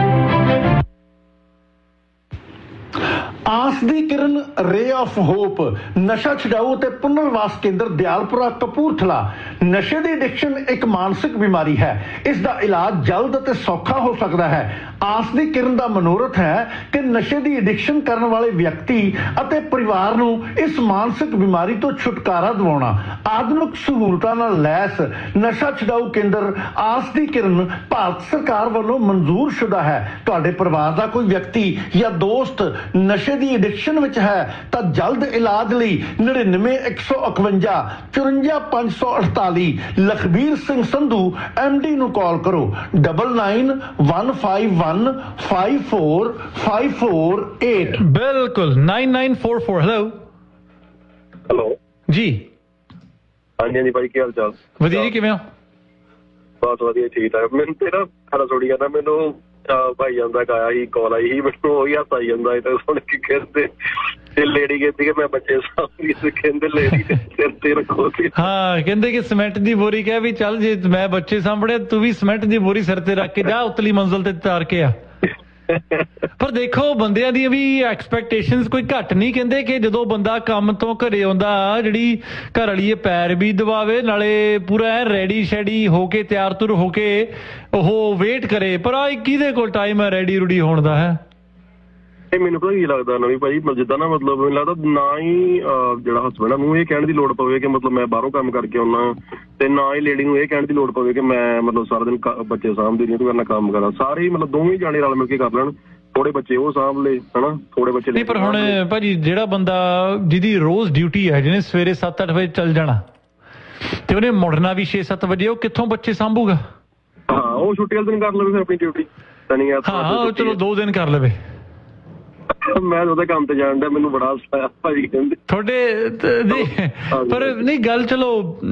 ਆਸ ਦੀ ਕਿਰਨ, ਰੇ of hop, ਨਸ਼ਾ ਛਡਾਊ ਅਤੇ ਪੁਨਰਵਾਸ ਕੇਂਦਰ ਦਿਆਲਪੁਰਾ ਕਪੂਰਥਲਾ। ਨਸ਼ੇ ਦੀ ਐਡਿਕਸ਼ਨ ਇੱਕ ਮਾਨਸਿਕ ਬਿਮਾਰੀ ਹੈ, ਇਸ ਦਾ ਇਲਾਜ ਜਲਦ ਅਤੇ ਸੌਖਾ ਹੋ ਸਕਦਾ ਹੈ। ਆਸ ਦੀ ਕਿਰਨ ਦਾ ਮਨੋਰਥ ਹੈ ਕਿ ਨਸ਼ੇ ਦੀ ਐਡਿਕਸ਼ਨ ਕਰਨ ਵਾਲੇ ਵਿਅਕਤੀ ਅਤੇ ਪਰਿਵਾਰ ਨੂੰ ਇਸ ਮਾਨਸਿਕ ਬਿਮਾਰੀ ਤੋਂ ਛੁਟਕਾਰਾ ਦਿਵਾਉਣਾ। ਆਧੁਨਿਕ ਸਹੂਲਤਾਂ ਨਾਲ ਲੈਸ ਨਸ਼ਾ ਛਡਾਊ ਕੇਂਦਰ ਆਸ ਦੀ ਕਿਰਨ ਭਾਰਤ ਸਰਕਾਰ ਵੱਲੋਂ ਮਨਜ਼ੂਰ ਸ਼ੁਦਾ ਹੈ। ਤੁਹਾਡੇ ਪਰਿਵਾਰ ਦਾ ਕੋਈ ਵਿਅਕਤੀ ਜਾਂ ਦੋਸਤ ਨਸ਼ੇ ਦੀ ਐਡਿਕਸ਼ਨ ਵਿੱਚ ਹੈ ਤਾਂ ਜਲਦ ਇਲਾਜ ਲਈ ਨੜਿਨਵੇਂ ਇੱਕ ਸੌ ਇਕਵੰਜਾ ਚੁਰੰਜਾ ਪੰਜ ਸੌ ਅਠਤਾਲੀ ਲਖਬੀਰ ਸਿੰਘ ਸੰਧੂ ਐਮ ਡੀ ਨੂੰ ਕਾਲ ਕਰੋ। Double nine one five one five four five four eight. ਬਿਲਕੁਲ, nine nine four four. Hello hello ਜੀ। ਹਾਂਜੀ ਹਾਂਜੀ ਭਾਈ, ਕੀ ਹਾਲ ਚਾਲ? ਵਧੀਆ ਜੀ, ਕਿਵੇਂ ਹੋ? ਬਹੁਤ ਵਧੀਆ, ਠੀਕ ਠਾਕ। ਮੈਨੂੰ ਤੇ ਨਾ ਖਰਾ ਥੋੜੀ ਕਹਿੰਦਾ, ਮੈਨੂੰ ਭਾਈ ਜਾਂਦਾ ਆਇਆ ਸੀ, ਕਾਲ ਆਈ ਸੀ, ਮੈਨੂੰ ਉਹੀ ਹੱਥ ਆਈ ਜਾਂਦਾ ਤੇ ਸੁਣ ਕੇ ਕਹਿੰਦੇ ਤੇ ਲੇਡੀ ਕਹਿੰਦੀ ਕਿ ਮੈਂ ਬੱਚੇ ਸਾਂਭੀ, ਕਹਿੰਦੇ ਲੇਡੀ ਸਿਰ ਤੇ ਰੱਖੋ। ਹਾਂ, ਕਹਿੰਦੇ ਕਿ ਸੀਮੈਂਟ ਦੀ ਬੋਰੀ ਕਹਿ ਵੀ ਚੱਲ, ਜੇ ਮੈਂ ਬੱਚੇ ਸਾਂਭਣੇ ਤੂੰ ਵੀ ਸੀਮੈਂਟ ਦੀ ਬੋਰੀ ਸਿਰ ਤੇ ਰੱਖ ਕੇ ਜਾ, ਉਤਲੀ ਮੰਜ਼ਿਲ ਤੇ ਤਾਰ ਕੇ ਆ। ਪਰ ਦੇਖੋ, ਬੰਦਿਆਂ ਦੀਆਂ ਵੀ ਐਕਸਪੈਕਟੇਸ਼ਨਸ ਕੋਈ ਘੱਟ ਨਹੀਂ। ਕਹਿੰਦੇ ਕਿ ਜਦੋਂ ਬੰਦਾ ਕੰਮ ਤੋਂ ਘਰੇ ਆਉਂਦਾ, ਜਿਹੜੀ ਘਰ ਵਾਲੀ ਇਹ ਪੈਰ ਵੀ ਦਬਾਵੇ, ਨਾਲੇ ਪੂਰਾ ਐ ਰੈਡੀ ਸ਼ੈਡੀ ਹੋ ਕੇ, ਤਿਆਰ ਤੁਰ ਹੋ ਕੇ ਉਹ ਵੇਟ ਕਰੇ। ਪਰ ਆ ਕਿਹਦੇ ਕੋਲ ਟਾਈਮ ਹੈ ਰੈਡੀ ਰੂਡੀ ਹੋਣ ਦਾ? ਹੈ ਮੈਨੂੰ ਪਤਾ ਕੀ ਲੱਗਦਾ ਨਾ ਵੀ ਭਾਈ, ਜਿੱਦਾਂ ਨਾ ਮਤਲਬ ਮੈਨੂੰ ਲੱਗਦਾ ਨਾ ਹੀ ਜਿਹੜਾ ਹਸਬੈਂਡ ਨੂੰ ਇਹ ਕਹਿਣ ਦੀ ਲੋੜ ਪਵੇ ਕਿ ਮਤਲਬ ਮੈਂ ਬਾਹਰੋਂ ਕੰਮ ਕਰਕੇ ਆਉਣਾ, ਤੇ ਨਾ ਹੀ ਲੇਡੀ ਨੂੰ ਇਹ ਕਹਿਣ ਦੀ ਲੋੜ ਪਵੇ ਕਿ ਮੈਂ ਮਤਲਬ ਸਾਰਾ ਦਿਨ ਬੱਚੇ ਸਾਂਭਦੀ ਨਹੀਂ, ਤੂੰ ਕਰਨਾ ਕੰਮ ਕਰਾਂ। ਸਾਰੇ ਮਤਲਬ ਦੋਵੇਂ ਜਾਣੇ ਰਲ ਮਿਲ ਕੇ ਕਰ ਲੈਣ, ਥੋੜੇ ਬੱਚੇ ਉਹ ਸਾਂਭ ਲਏ, ਹਨਾ, ਥੋੜੇ ਬੱਚੇ ਨਹੀਂ। ਪਰ ਹੁਣ ਭਾਜੀ, ਜਿਹੜਾ ਬੰਦਾ ਜਿਹਦੀ ਰੋਜ਼ ਡਿਊਟੀ ਹੈ, ਜਿਹਨੇ ਸਵੇਰੇ ਸੱਤ ਅੱਠ ਵਜੇ ਚੱਲ ਜਾਣਾ ਤੇ ਉਹਨੇ ਮੁੜਨਾ ਵੀ ਛੇ ਸੱਤ ਵਜੇ, ਉਹ ਕਿੱਥੋਂ ਬੱਚੇ ਸਾਂਭੂਗਾ? ਹਾਂ, ਉਹ ਛੁੱਟੀ ਵਾਲੇ ਦਿਨ ਕਰ ਲਵੇ ਫਿਰ ਆਪਣੀ ਡਿਊਟੀ। ਹਾਂ, ਚਲੋ ਦੋ ਦਿਨ ਕਰ ਲਵੇ। ਮੈਂ ਉਹਦੇ ਕੰਮ ਤੇ ਜਾਣ ਦਾ ਮੈਨੂੰ ਬੜਾ ਹਸਾਇਆ ਭਾਜੀ ਕਹਿੰਦੇ ਤੁਹਾਡੇ ਪਰ ਨਹੀਂ ਗੱਲ ਚਲੋ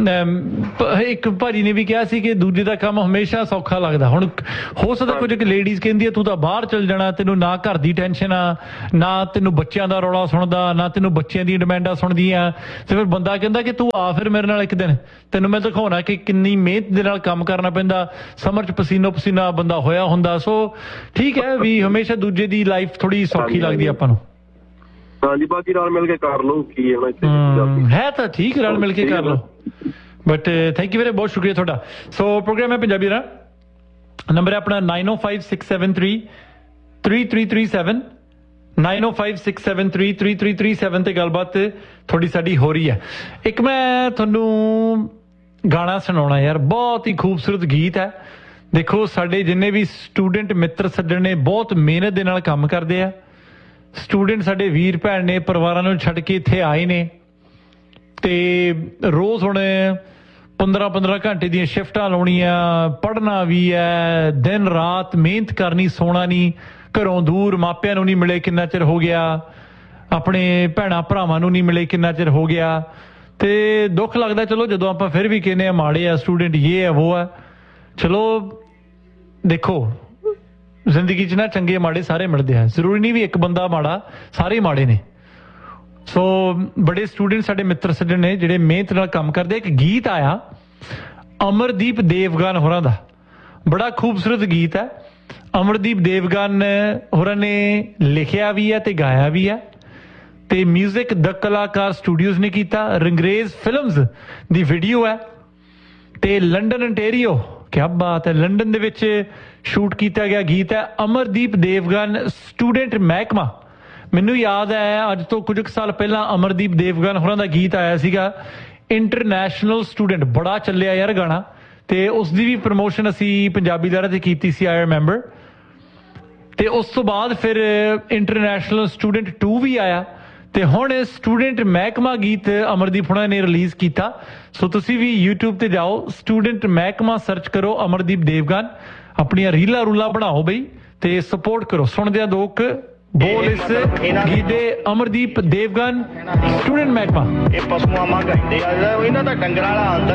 ਇੱਕ ਭਾਜੀ ਨੇ ਵੀ ਕਿਹਾ ਸੀ ਕਿ ਦੂਜੇ ਦਾ ਕੰਮ ਹਮੇਸ਼ਾ ਸੌਖਾ ਲੱਗਦਾ। ਹੁਣ ਹੋ ਸਕਦਾ ਕੁਝ ਇੱਕ ਲੇਡੀਜ਼ ਕਹਿੰਦੀ ਹੈ ਤੂੰ ਤਾਂ ਬਾਹਰ ਚਲ ਜਾਣਾ, ਤੈਨੂੰ ਨਾ ਘਰ ਦੀ ਟੈਨਸ਼ਨ ਆ, ਨਾ ਤੈਨੂੰ ਬੱਚਿਆਂ ਦਾ ਰੌਲਾ ਸੁਣਦਾ, ਨਾ ਤੈਨੂੰ ਬੱਚਿਆਂ ਦੀਆਂ ਡਿਮਾਂਡਾਂ ਸੁਣਦੀਆਂ, ਤੇ ਫਿਰ ਬੰਦਾ ਕਹਿੰਦਾ ਕਿ ਤੂੰ ਆ ਫਿਰ ਮੇਰੇ ਨਾਲ ਇੱਕ ਦਿਨ, ਤੈਨੂੰ ਮੈਂ ਦਿਖਾਉਣਾ ਕਿ ਕਿੰਨੀ ਮਿਹਨਤ ਦੇ ਨਾਲ ਕੰਮ ਕਰਨਾ ਪੈਂਦਾ, ਸਮਰ ਚ ਪਸੀਨੋ ਪਸੀਨਾ ਬੰਦਾ ਹੋਇਆ ਹੁੰਦਾ। ਸੋ ਠੀਕ ਹੈ ਵੀ ਹਮੇਸ਼ਾ ਦੂਜੇ ਦੀ ਲਾਈਫ ਥੋੜੀ ਸੌਖੀ ਲੱਗਦੀ ਆਪਾਂ ਨੂੰ। ਹਾਂਜੀ ਬਾਕੀ ਰਲ ਮਿਲ ਕੇ ਕਰ ਲਓ ਕੀ ਹੈ ਹੈ ਤਾਂ ਠੀਕ, ਰਲ ਮਿਲ ਕੇ ਕਰ ਲਓ। ਬਟ ਥੈਂਕ ਯੂ ਵੀਰੇ, ਬਹੁਤ ਸ਼ੁਕਰੀਆ ਤੁਹਾਡਾ। ਸੋ ਪ੍ਰੋਗਰਾਮ ਹੈ ਪੰਜਾਬੀ ਦਾ ਨੰਬਰ ਹੈ ਆਪਣਾ ਨਾਈਨ ਓ five six seven three three three three seven nine ਓ five six seven three three three three seven ਤੇ ਗੱਲਬਾਤ ਥੋੜੀ ਸਾਡੀ ਹੋ ਰਹੀ ਹੈ। ਇੱਕ ਮੈਂ ਤੁਹਾਨੂੰ ਗਾਣਾ ਸੁਣਾਉਣਾ ਯਾਰ, ਬਹੁਤ ਹੀ ਖੂਬਸੂਰਤ ਗੀਤ ਹੈ। ਦੇਖੋ ਸਾਡੇ ਜਿੰਨੇ ਵੀ ਸਟੂਡੈਂਟ ਮਿੱਤਰ ਸੱਜਣ ਨੇ ਬਹੁਤ ਮਿਹਨਤ ਦੇ ਨਾਲ ਕੰਮ ਕਰਦੇ ਆ। ਸਟੂਡੈਂਟ ਸਾਡੇ ਵੀਰ ਭੈਣ ਨੇ ਪਰਿਵਾਰਾਂ ਨੂੰ ਛੱਡ ਕੇ ਇੱਥੇ ਆਏ ਨੇ ਤੇ ਰੋਜ਼ ਹੁਣ ਪੰਦਰਾਂ ਪੰਦਰਾਂ ਘੰਟੇ ਦੀਆਂ ਸ਼ਿਫਟਾਂ ਲਾਉਣੀਆਂ, ਪੜ੍ਹਨਾ ਵੀ ਹੈ, ਦਿਨ ਰਾਤ ਮਿਹਨਤ ਕਰਨੀ, ਸੋਣਾ ਨਹੀਂ, ਘਰੋਂ ਦੂਰ, ਮਾਪਿਆਂ ਨੂੰ ਨਹੀਂ ਮਿਲੇ ਕਿੰਨਾ ਚਿਰ ਹੋ ਗਿਆ, ਆਪਣੇ ਭੈਣਾਂ ਭਰਾਵਾਂ ਨੂੰ ਨਹੀਂ ਮਿਲੇ ਕਿੰਨਾ ਚਿਰ ਹੋ ਗਿਆ। ਤੇ ਦੁੱਖ ਲੱਗਦਾ ਚਲੋ ਜਦੋਂ ਆਪਾਂ ਫਿਰ ਵੀ ਕਹਿੰਦੇ ਆ ਮਾੜੇ ਆ ਸਟੂਡੈਂਟ, ਇਹ ਹੈ ਉਹ ਹੈ। ਚਲੋ ਦੇਖੋ ਜ਼ਿੰਦਗੀ 'ਚ ਨਾ ਚੰਗੇ ਮਾੜੇ ਸਾਰੇ ਮਿਲਦੇ ਆ, ਜ਼ਰੂਰੀ ਨਹੀਂ ਵੀ ਇੱਕ ਬੰਦਾ ਮਾੜਾ, ਸਾਰੇ ਮਾੜੇ ਨੇ। ਸੋ ਬੜੇ ਸਟੂਡੈਂਟ ਸਾਡੇ ਮਿੱਤਰ ਸੱਜਣ ਨੇ ਜਿਹੜੇ ਮਿਹਨਤ ਨਾਲ ਕੰਮ ਕਰਦੇ। ਇੱਕ ਗੀਤ ਆਇਆ ਅਮਰਦੀਪ ਦੇਵਗਨ ਹੋਰਾਂ ਦਾ, ਬੜਾ ਖੂਬਸੂਰਤ ਗੀਤ ਹੈ। ਅਮਰਦੀਪ ਦੇਵਗਨ ਹੋਰਾਂ ਨੇ ਲਿਖਿਆ ਵੀ ਹੈ ਤੇ ਗਾਇਆ ਵੀ ਹੈ ਤੇ ਮਿਊਜ਼ਿਕ ਦ ਕਲਾਕਾਰ ਸਟੂਡੀਓਜ਼ ਨੇ ਕੀਤਾ। ਰੰਗਰੇਜ਼ ਫਿਲਮਸ ਦੀ ਵੀਡੀਓ ਹੈ ਤੇ ਲੰਡਨ ਅੰਟੇਰੀਓ, ਕਿਆ ਬਾਤ ਹੈ, ਲੰਡਨ ਦੇ ਵਿੱਚ ਸ਼ੂਟ ਕੀਤਾ ਗਿਆ ਗੀਤ ਹੈ। ਅਮਰਦੀਪ ਦੇਵਗਨ ਸਟੂਡੈਂਟ ਮਹਿਕਮਾ, ਮੈਨੂੰ ਯਾਦ ਹੈ ਅੱਜ ਤੋਂ ਕੁਝ ਕੁ ਸਾਲ ਪਹਿਲਾਂ ਅਮਰਦੀਪ ਦੇਵਗਨ ਹੋਰਾਂ ਦਾ ਗੀਤ ਆਇਆ ਸੀਗਾ ਇੰਟਰਨੈਸ਼ਨਲ ਸਟੂਡੈਂਟ, ਬੜਾ ਚੱਲਿਆ ਯਾਰ ਗਾਣਾ, ਤੇ ਉਸ ਦੀ ਵੀ ਪ੍ਰਮੋਸ਼ਨ ਅਸੀਂ ਪੰਜਾਬੀ ਲਹਿਰਾਂ ਤੇ ਕੀਤੀ ਸੀ, ਆਈ ਰਿਮੈਂਬਰ। ਤੇ ਉਸ ਤੋਂ ਬਾਅਦ ਫਿਰ ਇੰਟਰਨੈਸ਼ਨਲ ਸਟੂਡੈਂਟ ਟੂ ਵੀ ਆਇਆ ਤੇ ਹੁਣ ਸਟੂਡੈਂਟ ਮਹਿਕਮਾ ਗੀਤ ਅਮਰਦੀਪ ਹੋਣਾ ਨੇ ਰਿਲੀਜ਼ ਕੀਤਾ। ਸੋ ਤੁਸੀਂ ਵੀ YouTube ਤੇ ਜਾਓ, ਸਟੂਡੈਂਟ ਮਹਿਕਮਾ ਸਰਚ ਕਰੋ, ਅਮਰਦੀਪ ਦੇਵਗਨ, ਆਪਣੀਆਂ ਰੀਲਾਂ ਰੂਲਾਂ ਬਣਾਓ ਬਈ ਤੇ ਸਪੋਰਟ ਕਰੋ। ਸੁਣਦੇ ਆ ਦੋ ਕੁ ਬੋਲ ਇਸ ਗੀਤ ਦੇ। ਅਮਰਦੀਪ ਦੇਵਗਨ ਸਟੂਡੈਂਟ ਮਹਿਕਮਾ। ਇਹ ਪਸ਼ੂਆਂ ਵਾਂਗ ਗਾਉਂਦੇ ਆ, ਇਹਨਾਂ ਦਾ ਡੰਗਰਾਂ ਵਾਲਾ